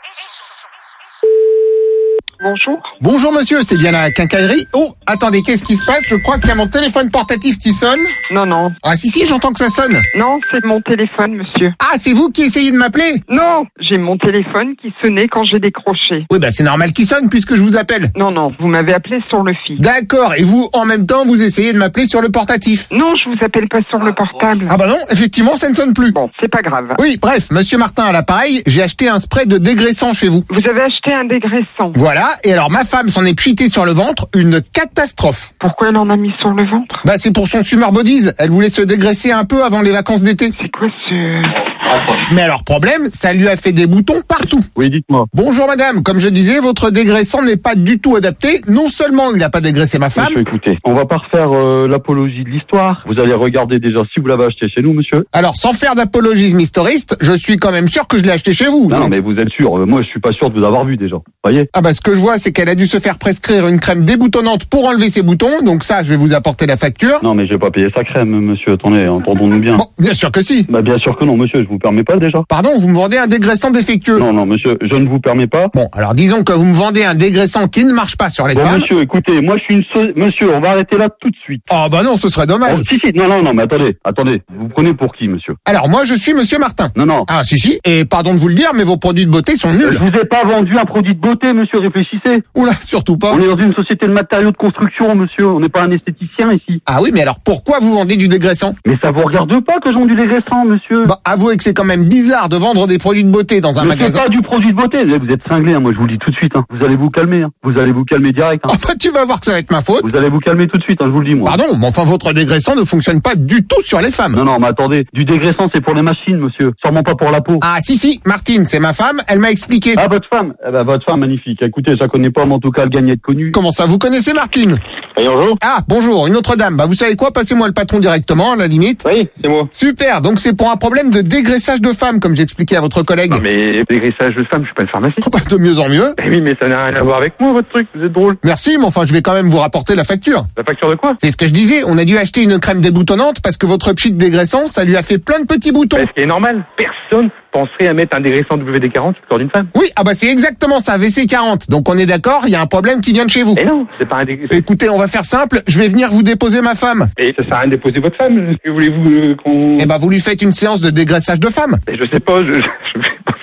Bonjour. Bonjour monsieur, c'est bien la quincaillerie. Oh, attendez, qu'est-ce qui se passe? Je crois qu'il y a mon téléphone portatif qui sonne. Non, non. Ah si, si, j'entends que ça sonne. Non, c'est mon téléphone, monsieur. Ah, c'est vous qui essayez de m'appeler? Non, j'ai mon téléphone qui sonnait quand j'ai décroché. Oui, bah c'est normal qu'il sonne puisque je vous appelle. Non, non, vous m'avez appelé sur le fixe. D'accord, et vous, en même temps, vous essayez de m'appeler sur le portatif? Non, je vous appelle pas sur le portable. Ah bah non, effectivement, ça ne sonne plus. Bon, c'est pas grave. Oui, bref, monsieur Martin à l'appareil, j'ai acheté un spray de dégraissant chez vous. Vous avez acheté un dégraissant? Voilà, et alors ma femme s'en est pchitée sur le ventre, une catastrophe. Pourquoi elle en a mis sur le ventre? Bah c'est pour son Summer Bodies, elle voulait se dégraisser un peu avant les vacances d'été. C'est quoi ce... Mais alors problème, ça lui a fait des boutons partout. Oui, dites-moi. Bonjour madame, comme je disais, votre dégraissant n'est pas du tout adapté. Non seulement il n'a pas dégraissé ma femme... Monsieur, écoutez, on va pas refaire euh, l'apologie de l'histoire. Vous allez regarder déjà si vous l'avez acheté chez nous, monsieur. Alors, sans faire d'apologisme historiste, je suis quand même sûr que je l'ai acheté chez vous. Non, donc. mais vous êtes sûr. Euh, moi, je suis pas sûr de vous avoir vu déjà. Voyez. Ah bah ce que je vois, c'est qu'elle a dû se faire prescrire une crème déboutonnante pour enlever ses boutons. Donc ça, je vais vous apporter la facture. Non, mais je vais pas payer sa crème, monsieur. Attendez, entendons-nous bien. Bon, bien sûr que si. Bah bien sûr que non, monsieur. Je vous permets pas déjà. Pardon, vous me vendez un dégraissant défectueux. Non, non, monsieur, je ne vous permets pas. Bon, alors disons que vous me vendez un dégraissant qui ne marche pas sur les bon, femmes. Monsieur, écoutez, moi je suis une so- monsieur, on va arrêter là tout de suite. Oh bah non, ce serait dommage. Oh, si, si, non, non, non, mais attendez, attendez. Vous prenez pour qui, monsieur? Alors moi, je suis monsieur Martin. Non, non. Ah si, si. Et pardon de vous le dire, mais vos produits de beauté sont nuls. Je vous ai pas vendu un produit de beauté, monsieur, réfléchissez. Oula, surtout pas. On est dans une société de matériaux de construction, monsieur. On n'est pas un esthéticien ici. Ah oui, mais alors pourquoi vous vendez du dégraissant? Mais ça vous regarde pas que je vends du dégraissant, monsieur. Bah avouez que c'est quand même bizarre de vendre des produits de beauté dans un je magasin. C'est pas du produit de beauté. Vous êtes cinglé, hein. Moi je vous le dis tout de suite. Hein. Vous allez vous calmer. Hein. Vous allez vous calmer direct. Hein. Oh bah tu vas voir que ça va être ma faute. Vous allez vous calmer tout de suite. Hein, je vous le dis moi. Pardon, mais enfin votre dégraissant ne fonctionne pas du tout sur les femmes. Non, non, mais attendez. Du dégraissant, c'est pour les machines, monsieur. Sûrement pas pour la peau. Ah si, si. Martine, c'est ma femme. Elle m'a expliqué. Ah votre femme. Eh ben, votre femme magnifique. Écoutez, je la connais pas, mais en tout cas, elle gagne à être connue. Comment ça, vous connaissez Martine? Oui, bonjour. Ah, bonjour, une autre dame. Bah, vous savez quoi? Passez-moi le patron directement, à la limite. Oui, c'est moi. Super. Donc, c'est pour un problème de dégraissage de femme, comme j'expliquais à votre collègue. Non, mais dégraissage de femme, je suis pas une pharmacie. Oh, bah, de mieux en mieux. Eh oui, mais ça n'a rien à voir avec moi, votre truc. Vous êtes drôle. Merci, mais enfin, je vais quand même vous rapporter la facture. La facture de quoi? C'est ce que je disais. On a dû acheter une crème déboutonnante parce que votre pchit dégraissant, ça lui a fait plein de petits boutons. Bah, ce qui est normal. Personne penserait à mettre un dégraissant W D quarante sur le corps d'une femme. Oui, ah bah, c'est exactement ça, V C quarante. Donc, on est d'accord, il y a un problème qui vient de chez vous. Et non, c'est pas un dégraissant. Écoutez, on va faire simple. Je vais venir vous déposer ma femme. Et ça sert à rien de déposer votre femme. Que voulez-vous euh, qu'on... Eh bah, vous lui faites une séance de dégraissage de femme. Et je sais pas, je, je, je fais pas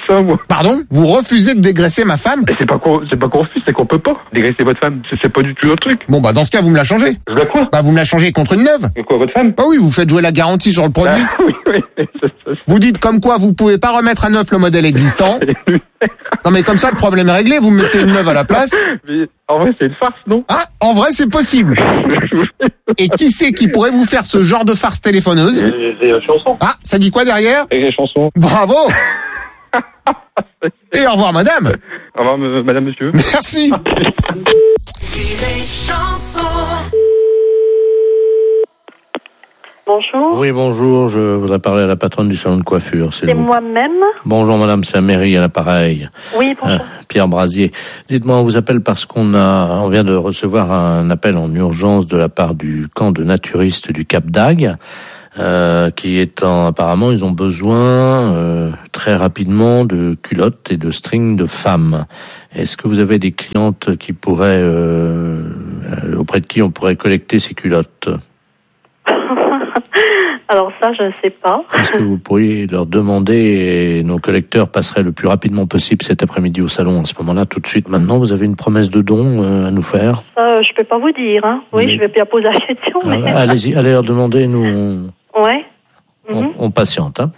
ça, moi. Pardon? Vous refusez de dégraisser ma femme? Et c'est pas qu'on, c'est pas qu'on refuse, c'est qu'on peut pas dégraisser votre femme. C'est, c'est pas du tout notre truc. Bon, bah, dans ce cas, vous me la changez. Je la quoi? Bah, vous me la changez contre une neuve. Et quoi, votre femme? Bah oui, vous faites jouer la garantie sur le produit. Ah, oui, oui. Ça, ça, vous dites comme quoi vous pouvez pas remettre à neuf le modèle existant. Non, mais comme ça, le problème est réglé, vous mettez une neuve à la place. Mais en vrai, c'est une farce, non? Ah, en vrai, c'est possible. Et qui c'est qui pourrait vous faire ce genre de farce téléphoneuse? C'est la chanson. Ah, ça dit quoi derrière? Et les chansons. Bravo. Et au revoir, madame. Au revoir, m- madame, monsieur. Merci. Bonjour. Oui, bonjour, je voudrais parler à la patronne du salon de coiffure, s'il C'est vous plaît. moi-même. Bonjour madame, c'est Améry à l'appareil. Oui, bonjour. Euh, Pierre Brasier. Dites-moi, on vous appelle parce qu'on a, on vient de recevoir un appel en urgence de la part du camp de naturistes du Cap d'Agde, euh, qui étant, apparemment, ils ont besoin, euh, très rapidement de culottes et de strings de femmes. Est-ce que vous avez des clientes qui pourraient, euh, euh, auprès de qui on pourrait collecter ces culottes? Alors ça, je ne sais pas. Est-ce que vous pourriez leur demander et nos collecteurs passeraient le plus rapidement possible cet après-midi au salon à ce moment-là, tout de suite. Maintenant, vous avez une promesse de don euh, à nous faire? Ça, je peux pas vous dire. Hein. Oui, Mais- je vais bien poser la question. Ah, mais... Allez-y, allez leur demander, nous on, Ouais. on, Mhm. on patiente. Hein.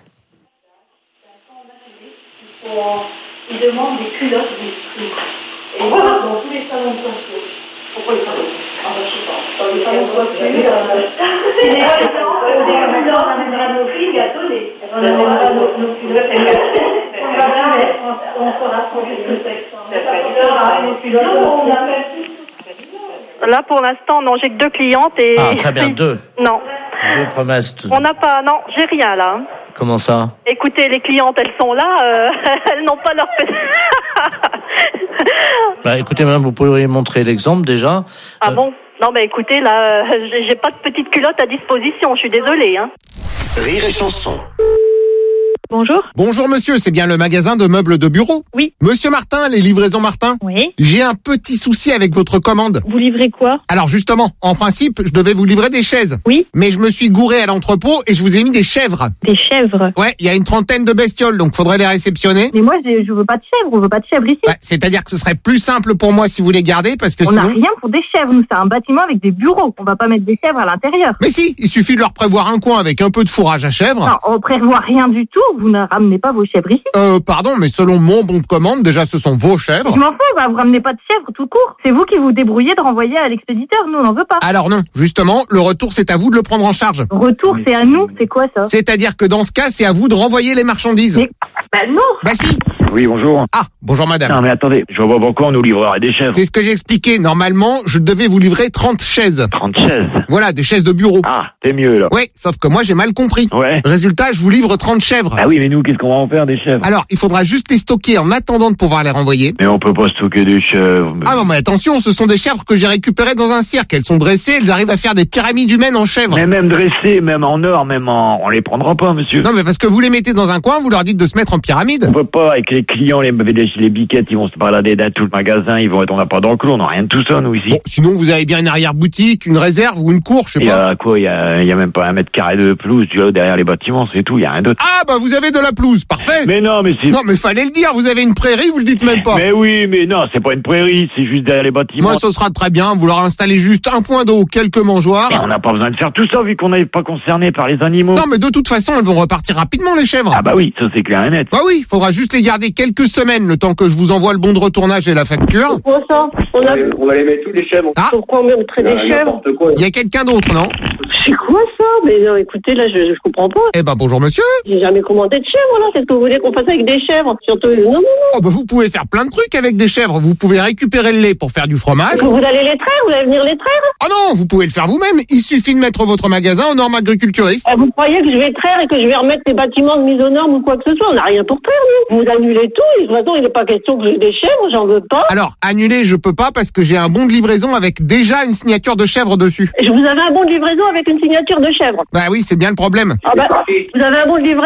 Ils demandent des culottes, des strings. Et voilà, dans tous les salons de coiffure. Pourquoi les salons? Ah ben, je sais pas. Dans les salons de coiffure, euh... c'est des culottes, des culottes, on amènera nos filles gâtonnées. On amènera nos nos culottes et gâtonnées. On va bien mettre, on fera changer le texte. Nos culottes, on appelle. Là, pour l'instant, non, j'ai que deux clientes et... Ah, très bien, deux. Non. Deux promesses. de- On n'a pas, non, j'ai rien là. Comment ça? Écoutez, les clientes, elles sont là, euh, elles n'ont pas leur... Bah, écoutez, madame, vous pourriez montrer l'exemple déjà. Ah bon? Non, mais écoutez, là, euh, j'ai j'ai pas de petite culotte à disposition, je suis désolée, hein. Rire et chanson. Bonjour. Bonjour monsieur, c'est bien le magasin de meubles de bureau? Oui. Monsieur Martin, les livraisons Martin? Oui. J'ai un petit souci avec votre commande. Vous livrez quoi? Alors justement, en principe, je devais vous livrer des chaises. Oui. Mais je me suis gouré à l'entrepôt et je vous ai mis des chèvres. Des chèvres? Ouais, il y a une trentaine de bestioles, donc faudrait les réceptionner. Mais moi, je, je veux pas de chèvres, on veut pas de chèvres ici. Ouais, c'est-à-dire que ce serait plus simple pour moi si vous les gardez, parce que On sinon... n'a rien pour des chèvres, nous, c'est un bâtiment avec des bureaux. On va pas mettre des chèvres à l'intérieur. Mais si, il suffit de leur prévoir un coin avec un peu de fourrage à chèvres. Non, on prévoit rien du tout, vous ne ramenez pas vos chèvres ici. Euh, pardon, mais selon mon bon de commande, déjà ce sont vos chèvres. Je m'en fous, bah, vous ramenez pas de chèvres tout court. C'est vous qui vous débrouillez de renvoyer à l'expéditeur, nous on n'en veut pas. Alors non, justement, le retour c'est à vous de le prendre en charge. Retour, c'est à nous, c'est quoi ça? C'est-à-dire que dans ce cas, c'est à vous de renvoyer les marchandises. Mais, bah non. Bah si. Oui, bonjour. Ah, bonjour madame. Non, mais attendez, je vois pas pourquoi on nous livrerait des chèvres. C'est ce que j'ai expliqué. Normalement, je devais vous livrer trente chaises. trente chaises. Voilà, des chaises de bureau. Ah, c'est mieux, là. Ouais, sauf que moi j'ai mal compris. Ouais. Résultat, je vous livre trente chèvres. Ah oui, mais nous, qu'est-ce qu'on va en faire des chèvres? Alors, il faudra juste les stocker en attendant de pouvoir les renvoyer. Mais on peut pas stocker des chèvres. Ah non, mais attention, ce sont des chèvres que j'ai récupérées dans un cirque. Elles sont dressées, elles arrivent à faire des pyramides humaines en chèvres. Mais même dressées, même en or, même en... On les prendra pas, monsieur. Non, mais parce que vous les mettez dans un coin, vous leur dites de se mettre en pyramide. On peut pas, avec les clients, les, les, les biquettes, ils vont se balader dans tout le magasin, ils vont être, on n'a pas d'enclos, on n'a rien de tout ça, nous, ici. Bon, sinon, vous avez bien une arrière-boutique, une réserve ou une cour, je sais Il y pas. a quoi? Il y a, il y a même pas un mètre carré de pelouse, tu vois, derrière les bâtiments, c'est tout, il y a rien d'autre. Ah, bah vous avez de la pelouse, parfait. Mais non, mais c'est... Non, mais fallait le dire, vous avez une prairie, vous le dites même pas. Mais oui, mais non, c'est pas une prairie, c'est juste derrière les bâtiments. Moi, ce sera très bien, vous leur installez juste un point d'eau, quelques mangeoires. Mais on n'a pas besoin de faire tout ça, vu qu'on n'est pas concerné par les animaux. Non, mais de toute façon, elles vont repartir rapidement, les chèvres. Ah bah oui, ça c'est clair et net. Bah oui, faudra juste les garder quelques semaines, le temps que je vous envoie le bon de retournage et la facture. Quoi ça? On a... On va les mettre tous les chèvres. Ah, Pourquoi on mettrait des chèvres? il y a quelqu'un d'autre, non? C'est quoi ça? Mais non, écoutez, là, je, je comprends pas. Eh ben, bonjour monsieur. J'ai jamais commandé de chèvres, là. Qu'est-ce que vous voulez qu'on fasse avec des chèvres? Surtout, non, non, non. Oh, bah vous pouvez faire plein de trucs avec des chèvres. Vous pouvez récupérer le lait pour faire du fromage. Vous allez les traire? Vous allez venir les traire? Ah non, vous pouvez le faire vous-même. Il suffit de mettre votre magasin aux normes agriculturistes. Ah, vous croyez que je vais traire et que je vais remettre les bâtiments de mise aux normes ou quoi que ce soit? On n'a rien pour traire, nous. Vous annulez tout. Et de toute façon, il n'est pas question que j'ai des chèvres, j'en veux pas. Alors, annuler, je peux pas parce que j'ai un bon de livraison avec déjà une signature de chèvre dessus. Je vous avais un bon de livraison avec une signature de chèvre. Bah oui, c'est bien le problème. Ah bah, vous avez un bon de livraison qui est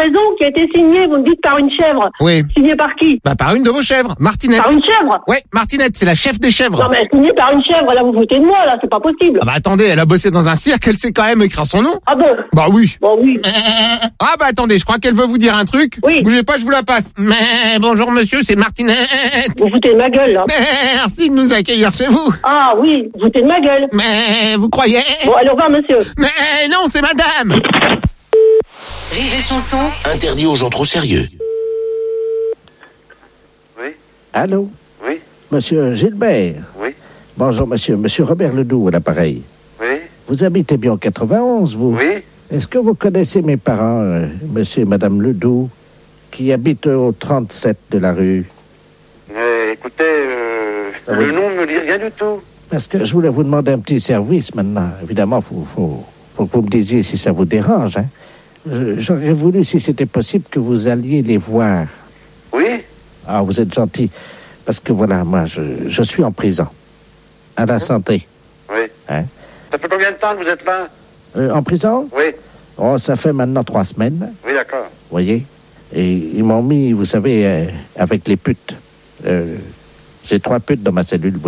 été signé, vous me dites par une chèvre. Oui. Signé par qui? Bah, par une de vos chèvres, Martinette. Par une chèvre? Ouais, Martinette, c'est la chef des chèvres. Non, mais signé par une chèvre, là, vous foutez de moi, là, c'est pas possible. Ah bah attendez, elle a bossé dans un cirque, elle sait quand même écrire son nom. Ah bon? Bah oui. Bon, oui. Ah bah attendez, je crois qu'elle veut vous dire un truc. Oui. Bougez pas, je vous la passe. Mais bonjour monsieur, c'est Martinette. Vous foutez de ma gueule, là. Merci de nous accueillir chez vous. Ah oui, vous foutez de ma gueule. Mais vous croyez? Bon, allez, au revoir, monsieur. Mais non, c'est madame. Rire et chanson. Interdit aux gens trop sérieux. Oui. Allô? Oui. Monsieur Gilbert? Oui. Bonjour, monsieur. Monsieur Robert Ledoux, à l'appareil. Oui. Vous habitez bien en quatre-vingt-onze, vous? Oui. Est-ce que vous connaissez mes parents, euh, monsieur et madame Ledoux, qui habitent au trente-sept de la rue? Mais écoutez, euh, Ah le oui. nom ne me dit rien du tout. Parce que je voulais vous demander un petit service maintenant. Évidemment, il faut, faut, faut que vous me disiez si ça vous dérange. Hein. Je- J'aurais voulu, si c'était possible, que vous alliez les voir. Oui. Ah, vous êtes gentil. Parce que voilà, moi, je, je suis en prison. À la santé. Oui. Hein. Ça fait combien de temps que vous êtes là? Euh, en prison? Oui. Oh, ça fait maintenant trois semaines. Oui, d'accord. Vous voyez? Et ils m'ont mis, vous savez, euh, avec les putes. Euh, J'ai trois putes dans ma cellule.